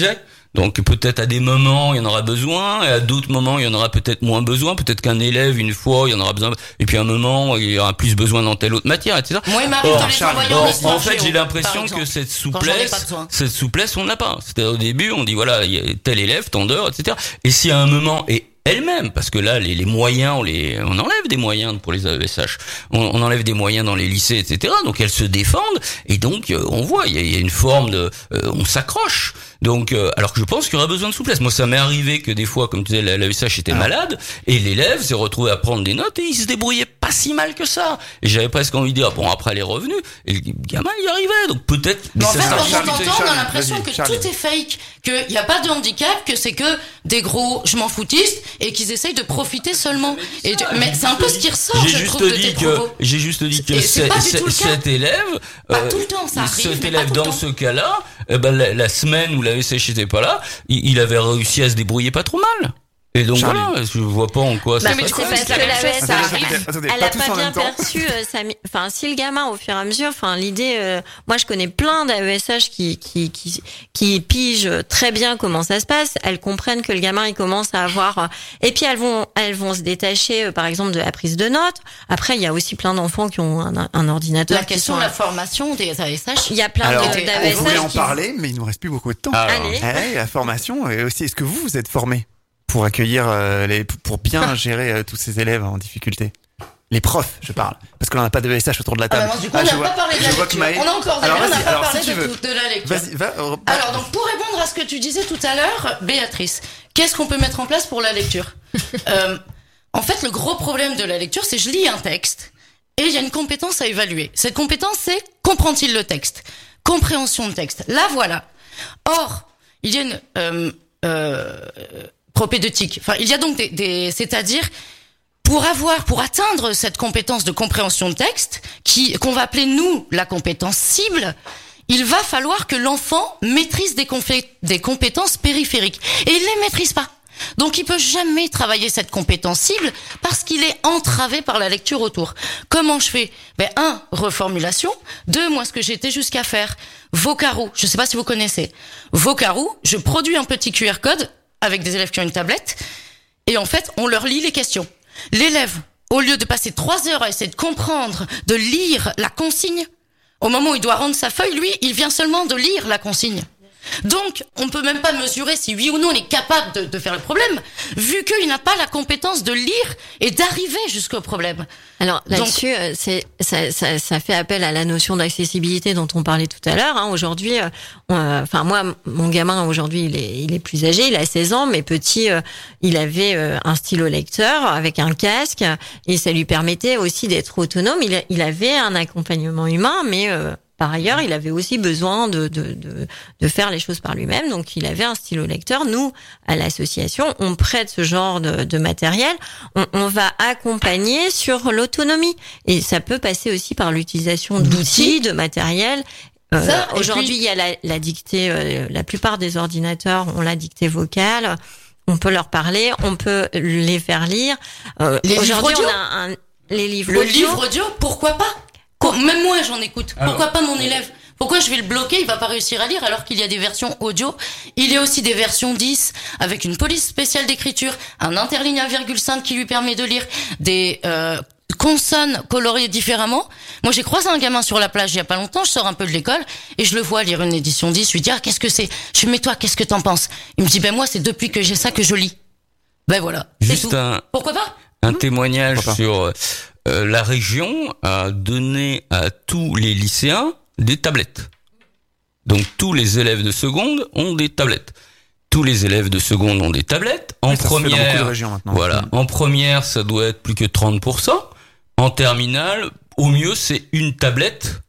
Donc peut-être à des moments il y en aura besoin, et à d'autres moments il y en aura peut-être moins besoin. Peut-être qu'un élève une fois il y en aura besoin, et puis à un moment il y aura plus besoin dans telle autre matière, et cetera. Moi, il m'arrive Or, de les Charles, envoyer or, en histoire en fait, géo, j'ai l'impression par exemple, que cette quand j'en ai souplesse, pas besoin. cette souplesse, on ne l'a pas. C'est-à-dire au début, on dit voilà, il y a tel élève, tant d'heures, et cetera. Et si à un moment, et elle-même, parce que là, les, les moyens, on les, on enlève des moyens pour les A E S H, on, on enlève des moyens dans les lycées, et cetera. Donc elles se défendent, et donc euh, on voit, il y a, il y a une forme de, euh, on s'accroche. Donc, euh, alors que je pense qu'il y aura besoin de souplesse. Moi, ça m'est arrivé que des fois, comme tu disais, l'A E S H était Alors. malade, et l'élève s'est retrouvé à prendre des notes, et il se débrouillait pas si mal que ça. Et j'avais presque envie de dire, bon, après elle est revenue, et le gamin il y arrivait, donc peut-être. Mais en ça fait, sert à quand rien. on Charlie, t'entend, on a Charlie, l'impression vas-y, que Charlie. tout est fake, qu'il n'y a pas de handicap, que c'est que des gros je m'en foutistes et qu'ils essayent de profiter seulement. Et tu- mais c'est un peu ce qui ressort, J'ai je juste trouve, de tes dit que propos. j'ai juste dit que Et c'est c'est- pas du c'est- tout le cas. cet élève, Pas tout le temps, ça arrive, cet mais élève pas tout le dans temps. ce cas-là, eh ben la, la semaine où l'A E S H n'était pas là, il, il avait réussi à se débrouiller pas trop mal. Et donc Charlie. voilà, je vois pas en quoi ça. Bah, mais c'est du coup, parce c'est que la même la chose, V S, ça Attendez, arrive. attendez, elle pas a tous pas en bien même temps. perçu euh, sa mi- enfin si le gamin au fur et à mesure, enfin l'idée euh, moi je connais plein d'A E S H qui qui qui qui pigent très bien comment ça se passe, elles comprennent que le gamin il commence à avoir euh, et puis elles vont elles vont se détacher euh, par exemple de la prise de notes. Après il y a aussi plein d'enfants qui ont un, un ordinateur La qui question sont de la formation des A S H. il y a plein Alors, de de- d'A E on S voulait en H qui parler, mais il nous reste plus beaucoup de temps. Alors, Allez. Eh, la formation, et aussi, est-ce que vous, vous êtes formé pour accueillir euh, les, pour bien gérer euh, tous ces élèves en difficulté? Les profs, je parle. Parce que l'on n'a pas de E S H autour de la Ah table. bah non, du coup, Ah, on je n'a vois- pas parlé de je la vois que lecture. Maë- On a encore Alors, on n'a vas-y, pas alors, parlé si tu de, veux. tout- de la lecture. Vas-y, va. euh, Alors, donc, pour répondre à ce que tu disais tout à l'heure, Béatrice, qu'est-ce qu'on peut mettre en place pour la lecture? euh, En fait, le gros problème de la lecture, c'est je lis un texte et il y a une compétence à évaluer. Cette compétence, c'est comprend-il le texte? Compréhension de texte. Là, voilà. Or, il y a une euh, euh, propédeutique. Enfin, il y a donc des, des c'est-à-dire pour avoir, pour atteindre cette compétence de compréhension de texte, qui qu'on va appeler nous la compétence cible, il va falloir que l'enfant maîtrise des, confé- des compétences périphériques. Et il les maîtrise pas. Donc il peut jamais travailler cette compétence cible parce qu'il est entravé par la lecture autour. Comment je fais? Ben un, reformulation. Deux, moi ce que j'étais jusqu'à faire, Vocaro. Je sais pas si vous connaissez. Vocaro, je produis un petit Q R code avec des élèves qui ont une tablette et en fait on leur lit les questions. L'élève, au lieu de passer trois heures à essayer de comprendre, de lire la consigne, au moment où il doit rendre sa feuille, lui, il vient seulement de lire la consigne. Donc, on peut même pas mesurer si oui ou non il est capable de, de faire le problème, vu qu'il n'a pas la compétence de lire et d'arriver jusqu'au problème. Alors Donc- là-dessus, euh, c'est ça, ça, ça fait appel à la notion d'accessibilité dont on parlait tout à l'heure. Hein. Aujourd'hui, euh, on, euh, enfin moi, mon gamin aujourd'hui, il est, il est plus âgé, il a seize ans, mais petit, euh, il avait euh, un stylo lecteur avec un casque et ça lui permettait aussi d'être autonome. Il, a- il avait un accompagnement humain, mais euh, par ailleurs, il avait aussi besoin de, de, de, de faire les choses par lui-même. Donc, il avait un stylo lecteur. Nous, à l'association, on prête ce genre de, de matériel. On, on va accompagner sur l'autonomie. Et ça peut passer aussi par l'utilisation d'outils, de matériel. Euh, Ça, et aujourd'hui, puis- il y a la, la dictée, euh, la plupart des ordinateurs ont la dictée vocale. On peut leur parler, on peut les faire lire. Euh, Les livres aujourd'hui, audio on a un, les livres Le audio. livre audio, pourquoi pas? Quoi, même moi, j'en écoute. Alors- Pourquoi pas mon élève? Pourquoi je vais le bloquer? Il va pas réussir à lire alors qu'il y a des versions audio. Il y a aussi des versions dix avec une police spéciale d'écriture, un interligne un virgule cinq qui lui permet de lire, des euh, consonnes coloriées différemment. Moi, j'ai croisé un gamin sur la plage il y a pas longtemps. Je sors un peu de l'école et je le vois lire une édition dix. Je lui dis ah qu'est-ce que c'est? Je lui dis mais toi qu'est-ce que t'en penses? Il me dit ben moi c'est depuis que j'ai ça que je lis. Ben voilà. C'est Juste tout. un, Pourquoi pas? un témoignage Pourquoi pas. sur euh, la région a donné à tous les lycéens des tablettes. Donc tous les élèves de seconde ont des tablettes. Tous les élèves de seconde ont des tablettes. En Oui, ça se fait dans beaucoup de première, régions maintenant. voilà, Mm. en première, ça doit être plus que trente pour cent. En terminale, au mieux, c'est une tablette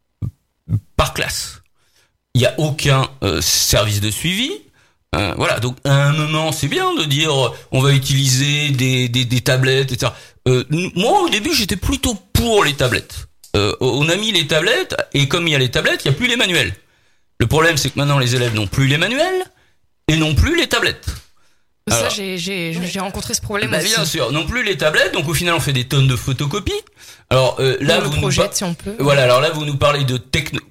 par classe. Il y a aucun euh, service de suivi. Euh, voilà, donc à un moment, c'est bien de dire euh, on va utiliser des, des, des tablettes, et cetera. Euh, n- moi, au début, j'étais plutôt pour les tablettes. Euh, on a mis les tablettes, et comme il y a les tablettes, il n'y a plus les manuels. Le problème, c'est que maintenant, les élèves n'ont plus les manuels et non plus les tablettes. Ça, Alors- j'ai, j'ai, j'ai rencontré ce problème Bah, aussi. bien sûr, non plus les tablettes, donc au final, on fait des tonnes de photocopies. Alors euh, là, On le vous nous projette par- si on peut. Voilà, alors là, vous nous parlez de techno-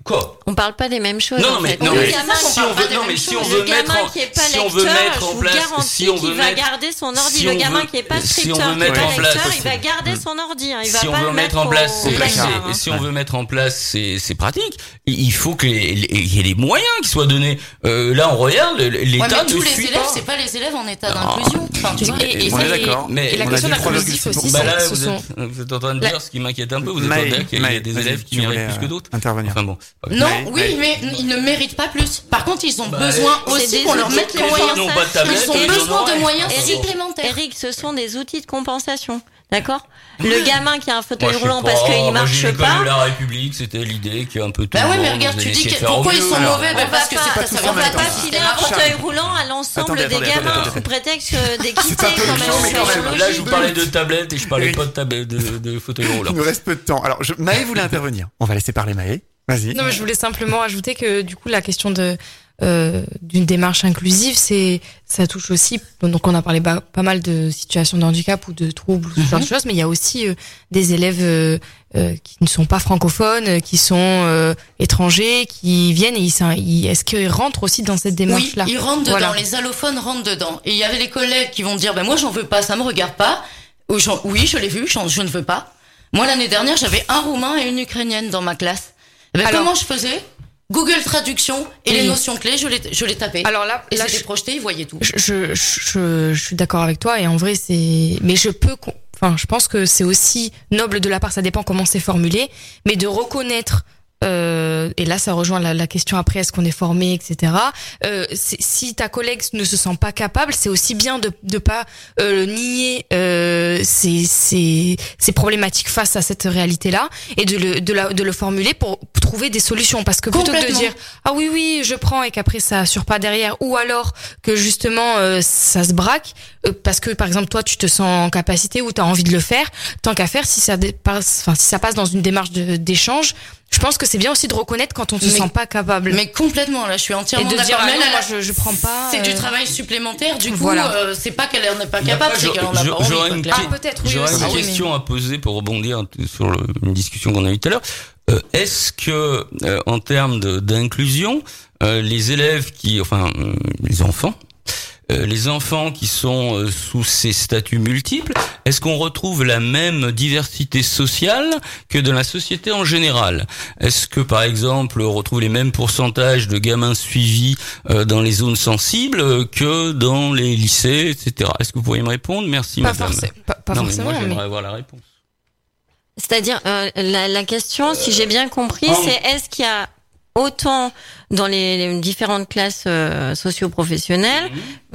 Quoi? On parle pas des mêmes choses. Non, en mais fait. non, le mais gamin, si on veut, non, mais si on veut le gamin mettre, qui est pas si on lecteur, veut mettre je en vous place, garantis si on veut qu'il va mettre, garder son ordi. si le on gamin veut- qui est pas si on scripteur, veut qui est mettre pas en place- lecteur, il va garder son ordi. Hein. Il va si on pas veut le mettre en place, au ces- placard, ces- hein. si on veut mettre en place ces, ces pratiques, il il faut que les- les- il y ait les moyens qui soient donnés. Euh, là, on regarde, Ouais, l'État mais ne tous les suit élèves, pas. c'est pas les élèves en état Non. d'inclusion. Enfin, tu vois. Et, et On ça, est et- d'accord. Mais et la on a question dit d'inclusif trois virgule six aussi, Bah là, ce vous sont... êtes, vous êtes en train de La- dire ce qui m'inquiète un peu. Vous êtes en Maë, train de dire qu'il y a Maë, des vas-y, élèves qui tu voulais, méritent plus que euh, d'autres. intervenir. Enfin bon. Non, Ouais, oui, ouais. mais ils ne méritent pas plus. Par contre, ils ont Bah, besoin c'est aussi des qu'on leur outils mette de les moyens. Ils n'ont pas de tablette, Ils ont ils besoin en de ont. moyens Eric, supplémentaires. Eric, ce sont des outils de compensation. D'accord? Le gamin qui a un fauteuil Moi, je sais roulant pas. parce qu'il Moi, marche j'ai connu pas. la République, c'était l'idée qui est un peu tout. Bah le ouais, mais monde, regarde, vous tu allez dis essayer que de faire au pourquoi ils mieux. sont Alors, mauvais, On bah va parce que pas, c'est pas tous ça. en on même va temps. pas filer un fauteuil roulant à l'ensemble Attendez, des attendez, gamins attendez, sous attendez. prétexte C'est d'équité un peu quand chaud, mais même. quand c'est même. logique. Là, je vous parlais de tablette et je parlais Oui. pas de tablette, de, de fauteuil Il roulant. nous reste peu de temps. Alors, je... Maë voulait intervenir. On va laisser parler Maë. Vas-y. Non, mais je voulais simplement ajouter que du coup la question de euh, d'une démarche inclusive, c'est ça touche aussi. Donc on a parlé ba- pas mal de situations de handicap ou de troubles ou ce genre de choses, mais il y a aussi euh, des élèves euh, euh, qui ne sont pas francophones, euh, qui sont euh, étrangers, qui viennent et ils, s'in- ils est-ce qu'ils rentrent aussi dans cette Oui, démarche-là? ils rentrent dedans, Voilà. les allophones rentrent dedans. Et il y avait les collègues qui vont dire, ben moi j'en veux pas, ça me regarde pas. Ou j'en- Oui, je l'ai vu, j'en- je ne veux pas. Moi l'année dernière, j'avais un Roumain et une Ukrainienne dans ma classe. Eh ben, Alors- comment je faisais? Google Traduction et Oui. les notions clés, je les, je les tapais. Alors là, et là, c'était je- projeté, ils voyaient tout. Je, je, je, je suis d'accord avec toi et en vrai c'est, mais je peux, con- enfin je pense que c'est aussi noble de la part, ça dépend comment c'est formulé, mais de reconnaître. Euh, et là, ça rejoint la, la question après, est-ce qu'on est formé, et cetera. Euh, c'est- si ta collègue ne se sent pas capable, c'est aussi bien de de pas euh, nier euh, ces, ces, ces problématiques face à cette réalité-là et de le de, la, de le formuler pour trouver des solutions. Parce que plutôt que de Complètement. dire ah oui oui je prends et qu'après ça assure pas derrière, ou alors que justement euh, ça se braque euh, parce que par exemple toi tu te sens en capacité ou tu as envie de le faire, tant qu'à faire, si ça dépasse, enfin si ça passe dans une démarche de, d'échange, je pense que c'est bien aussi de reconnaître quand on se Mais- sent pas capable. Mais complètement, là, je suis Et entièrement de d'accord. dire ah Mais non, elle, moi elle a- je, je prends pas. c'est euh, du travail supplémentaire. Du coup, Voilà. euh, c'est pas qu'elle en est pas Mais capable, après, c'est qu'elle en a je- pas envie. j'aurais quoi, une clairement. Ah peut-être oui J'aurais aussi. une oui, question à poser pour rebondir sur le- une discussion qu'on a eue tout à l'heure. Euh, Est-ce que, euh, en termes de- d'inclusion, euh, les élèves qui, enfin, euh, les enfants, euh, les enfants qui sont euh, sous ces statuts multiples, est-ce qu'on retrouve la même diversité sociale que dans la société en général? Est-ce que, par exemple, on retrouve les mêmes pourcentages de gamins suivis euh, dans les zones sensibles euh, que dans les lycées, et cetera? Est-ce que vous pourriez me répondre? Merci, Pas, madame. forcé- pas, pas non, forcément, mais moi, mais, j'aimerais avoir la réponse. C'est-à-dire, euh, la, la question, si j'ai bien compris, Ah. c'est est-ce qu'il y a autant dans les, les différentes classes euh, socio-professionnelles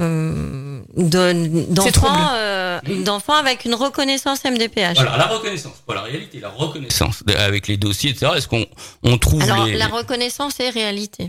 euh, de- trouble. d'enfants euh, d'enfants avec une reconnaissance M D P H. Voilà, la reconnaissance, pas la réalité, la reconnaissance avec les dossiers, et cetera. Est-ce qu'on on trouve Alors, les... la reconnaissance est réalité.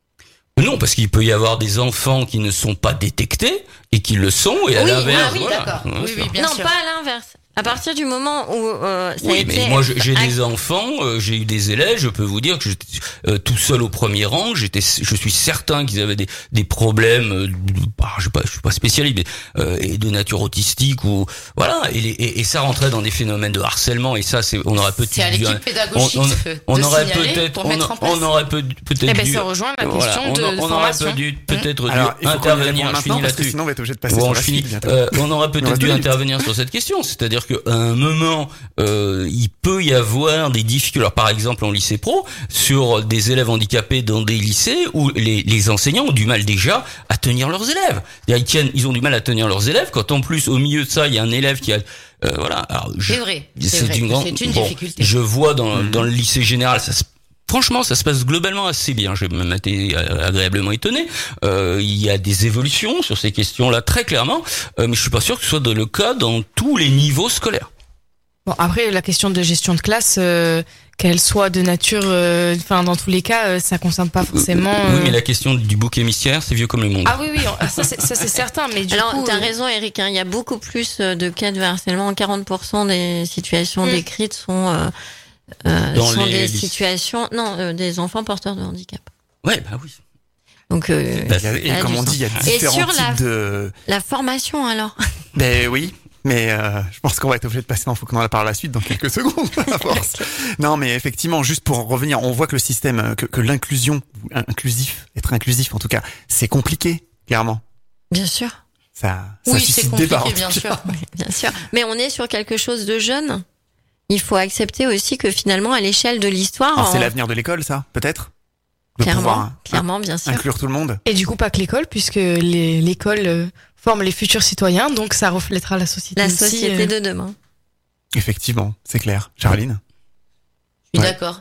Non, parce qu'il peut y avoir des enfants qui ne sont pas détectés et qui le sont, et à Oui, l'inverse, ah oui, voilà. d'accord. Ouais, Oui, c'est oui, ça. bien non, sûr. pas à l'inverse. À partir du moment où euh, ça a Oui, été mais moi je- j'ai ac- des enfants, euh, j'ai eu des élèves, je peux vous dire que j'étais euh, tout seul au premier rang, j'étais, je suis certain qu'ils avaient des, des problèmes, euh, de- bah, je sais pas, je suis pas spécialiste, mais euh, et de nature autistique ou voilà, et, les- et, et ça rentrait dans des phénomènes de harcèlement et ça c'est, on aurait peut-être C'est à dû- l'équipe pédagogique on, de on aurait signaler peut-être, pour on, mettre en place. on aurait peut- peut-être eh ben, dû, ça rejoint la voilà, question on, de, a- de on aurait formation. peut dû, peut-être dû Alors, il faut qu'on y réponde intervenir. Je maintenant finis parce que là-dessus. sinon on va être obligé de passer Bon, sur je la finis. suite bientôt. Euh, on aurait Il peut-être reste dû deux minutes. intervenir sur cette question, c'est-à-dire qu'à un moment, euh, il peut y avoir des difficultés. Alors, par exemple, en lycée pro, sur des élèves handicapés dans des lycées où les, les enseignants ont du mal déjà à tenir leurs élèves. C'est-à-dire, Ils tiennent, ils ont du mal à tenir leurs élèves. Quand en plus, au milieu de ça, il y a un élève qui a, euh, voilà. Alors, je- C'est vrai, c'est vrai, une grande. c'est une bon, difficulté. Je vois dans, Mhm. dans le lycée général, ça se Franchement, ça se passe globalement assez bien. J'ai même été agréablement étonné. Euh, il y a des évolutions sur ces questions-là, très clairement, euh, mais je suis pas sûr que ce soit le cas dans tous les niveaux scolaires. Bon, après, la question de gestion de classe, euh, qu'elle soit de nature, euh, enfin, dans tous les cas, euh, ça concerne pas forcément. Oui, euh, mais la question du bouc émissaire, c'est vieux comme le monde. Ah oui, oui, on- ça c'est, ça, c'est certain, mais du Alors, coup. t'as euh, raison, Eric. hein, il y a beaucoup plus euh, de cas de harcèlement. quarante pour cent des situations Mm. décrites sont euh, euh, Dans sont les des lycées. situations, non, euh, des enfants porteurs de handicap. Ouais, bah oui. Donc, euh, Bah, Il y a- ça Et a comme du on sens. dit, il y a Et différents sur types la- de. la formation, alors. Ben oui. Mais euh, je pense qu'on va être obligé de passer dans Faut qu'on en parle la suite dans quelques secondes à force. Non, mais effectivement, juste pour revenir, on voit que le système, que, que l'inclusion, inclusif, être inclusif en tout cas, c'est compliqué, clairement. Bien sûr. Ça, ça Oui, suscite c'est compliqué, débat, en tout bien cas. sûr. Bien sûr. Mais on est sur quelque chose de jeune. Il faut accepter aussi que finalement, à l'échelle de l'histoire, Alors, c'est on- l'avenir de l'école, ça, peut-être? De clairement, pouvoir, hein, clairement, bien sûr. inclure tout le monde. Et du coup, pas que l'école, puisque les- l'école euh, forme les futurs citoyens, donc ça reflètera la société La aussi, société euh. de demain. Effectivement, c'est clair. Charline? Je suis Ouais. d'accord.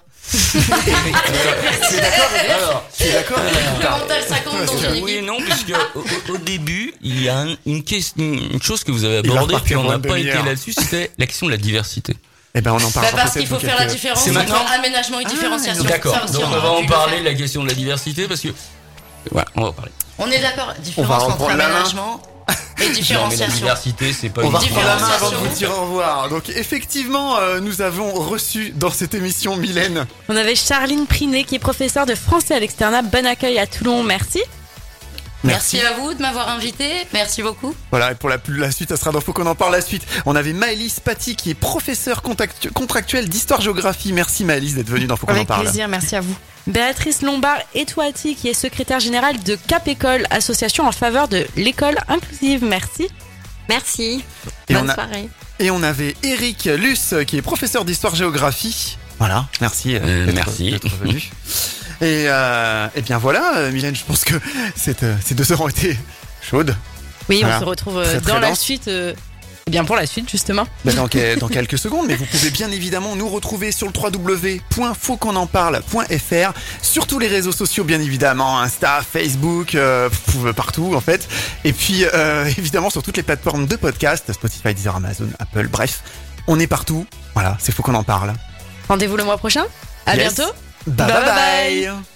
C'est d'accord, Alors, tu es d'accord? Le mental, ça compte dans une oui et équipe. non, puisque au, au- au début, il y a un- une, question, une chose que vous avez Il va abordée, repartir puis on n'a pour une pas été demi-heure. là-dessus, c'était la question de la diversité. Eh ben, on en Bah parlera parce peut-être qu'il faut dans faire la quelques- différence C'est entre maintenant aménagement et différenciation. D'accord, Ça aussi, donc on aurait va en pu le parler, faire. la question de la diversité, parce que... Ouais, on va en parler. On est d'accord, On va différence entre reprendre la main. aménagement et Non, mais la différenciation. diversité, c'est pas On une va reprendre la main avant de différenciation. vous dire au revoir. Donc effectivement, euh, nous avons reçu dans cette émission Mylène. On avait Charline Prinet qui est professeure de français à l'externat. Bon accueil à Toulon, merci. Merci à vous de m'avoir invité. Merci beaucoup. Voilà, et pour la, la suite, ça sera dans Faut qu'on en parle la suite. On avait Maëlys Paty qui est professeure contact- contractuelle d'histoire-géographie. Merci Maëlys d'être venue dans Faut qu'on en Avec parle. plaisir, merci à vous. Béatrice Lombard-Etouati qui est secrétaire générale de Cap École, association en faveur de l'école inclusive. Merci. Merci. Et Bonne on a- soirée. Et on avait Eric Luce qui est professeur d'histoire-géographie. Voilà, merci. Euh, d'être- merci. d'être venu. Et, euh, et bien voilà, euh, Mylène, je pense que cette, euh, ces deux heures ont été chaudes. Oui, Voilà. on se retrouve euh, Très, très dans la dense. suite. euh, eh bien pour la suite justement. Ben, dans, que- dans quelques secondes, mais vous pouvez bien évidemment nous retrouver sur le w w w point faut qu'on en parle point f r, sur tous les réseaux sociaux bien évidemment, Insta, Facebook, euh, pff, partout en fait, et puis euh, évidemment sur toutes les plateformes de podcast, Spotify, Deezer, Amazon, Apple, bref, on est partout. Voilà, c'est Faut qu'on en parle. Rendez-vous le mois prochain. À Yes. bientôt. Bye bye Bye bye. bye. bye.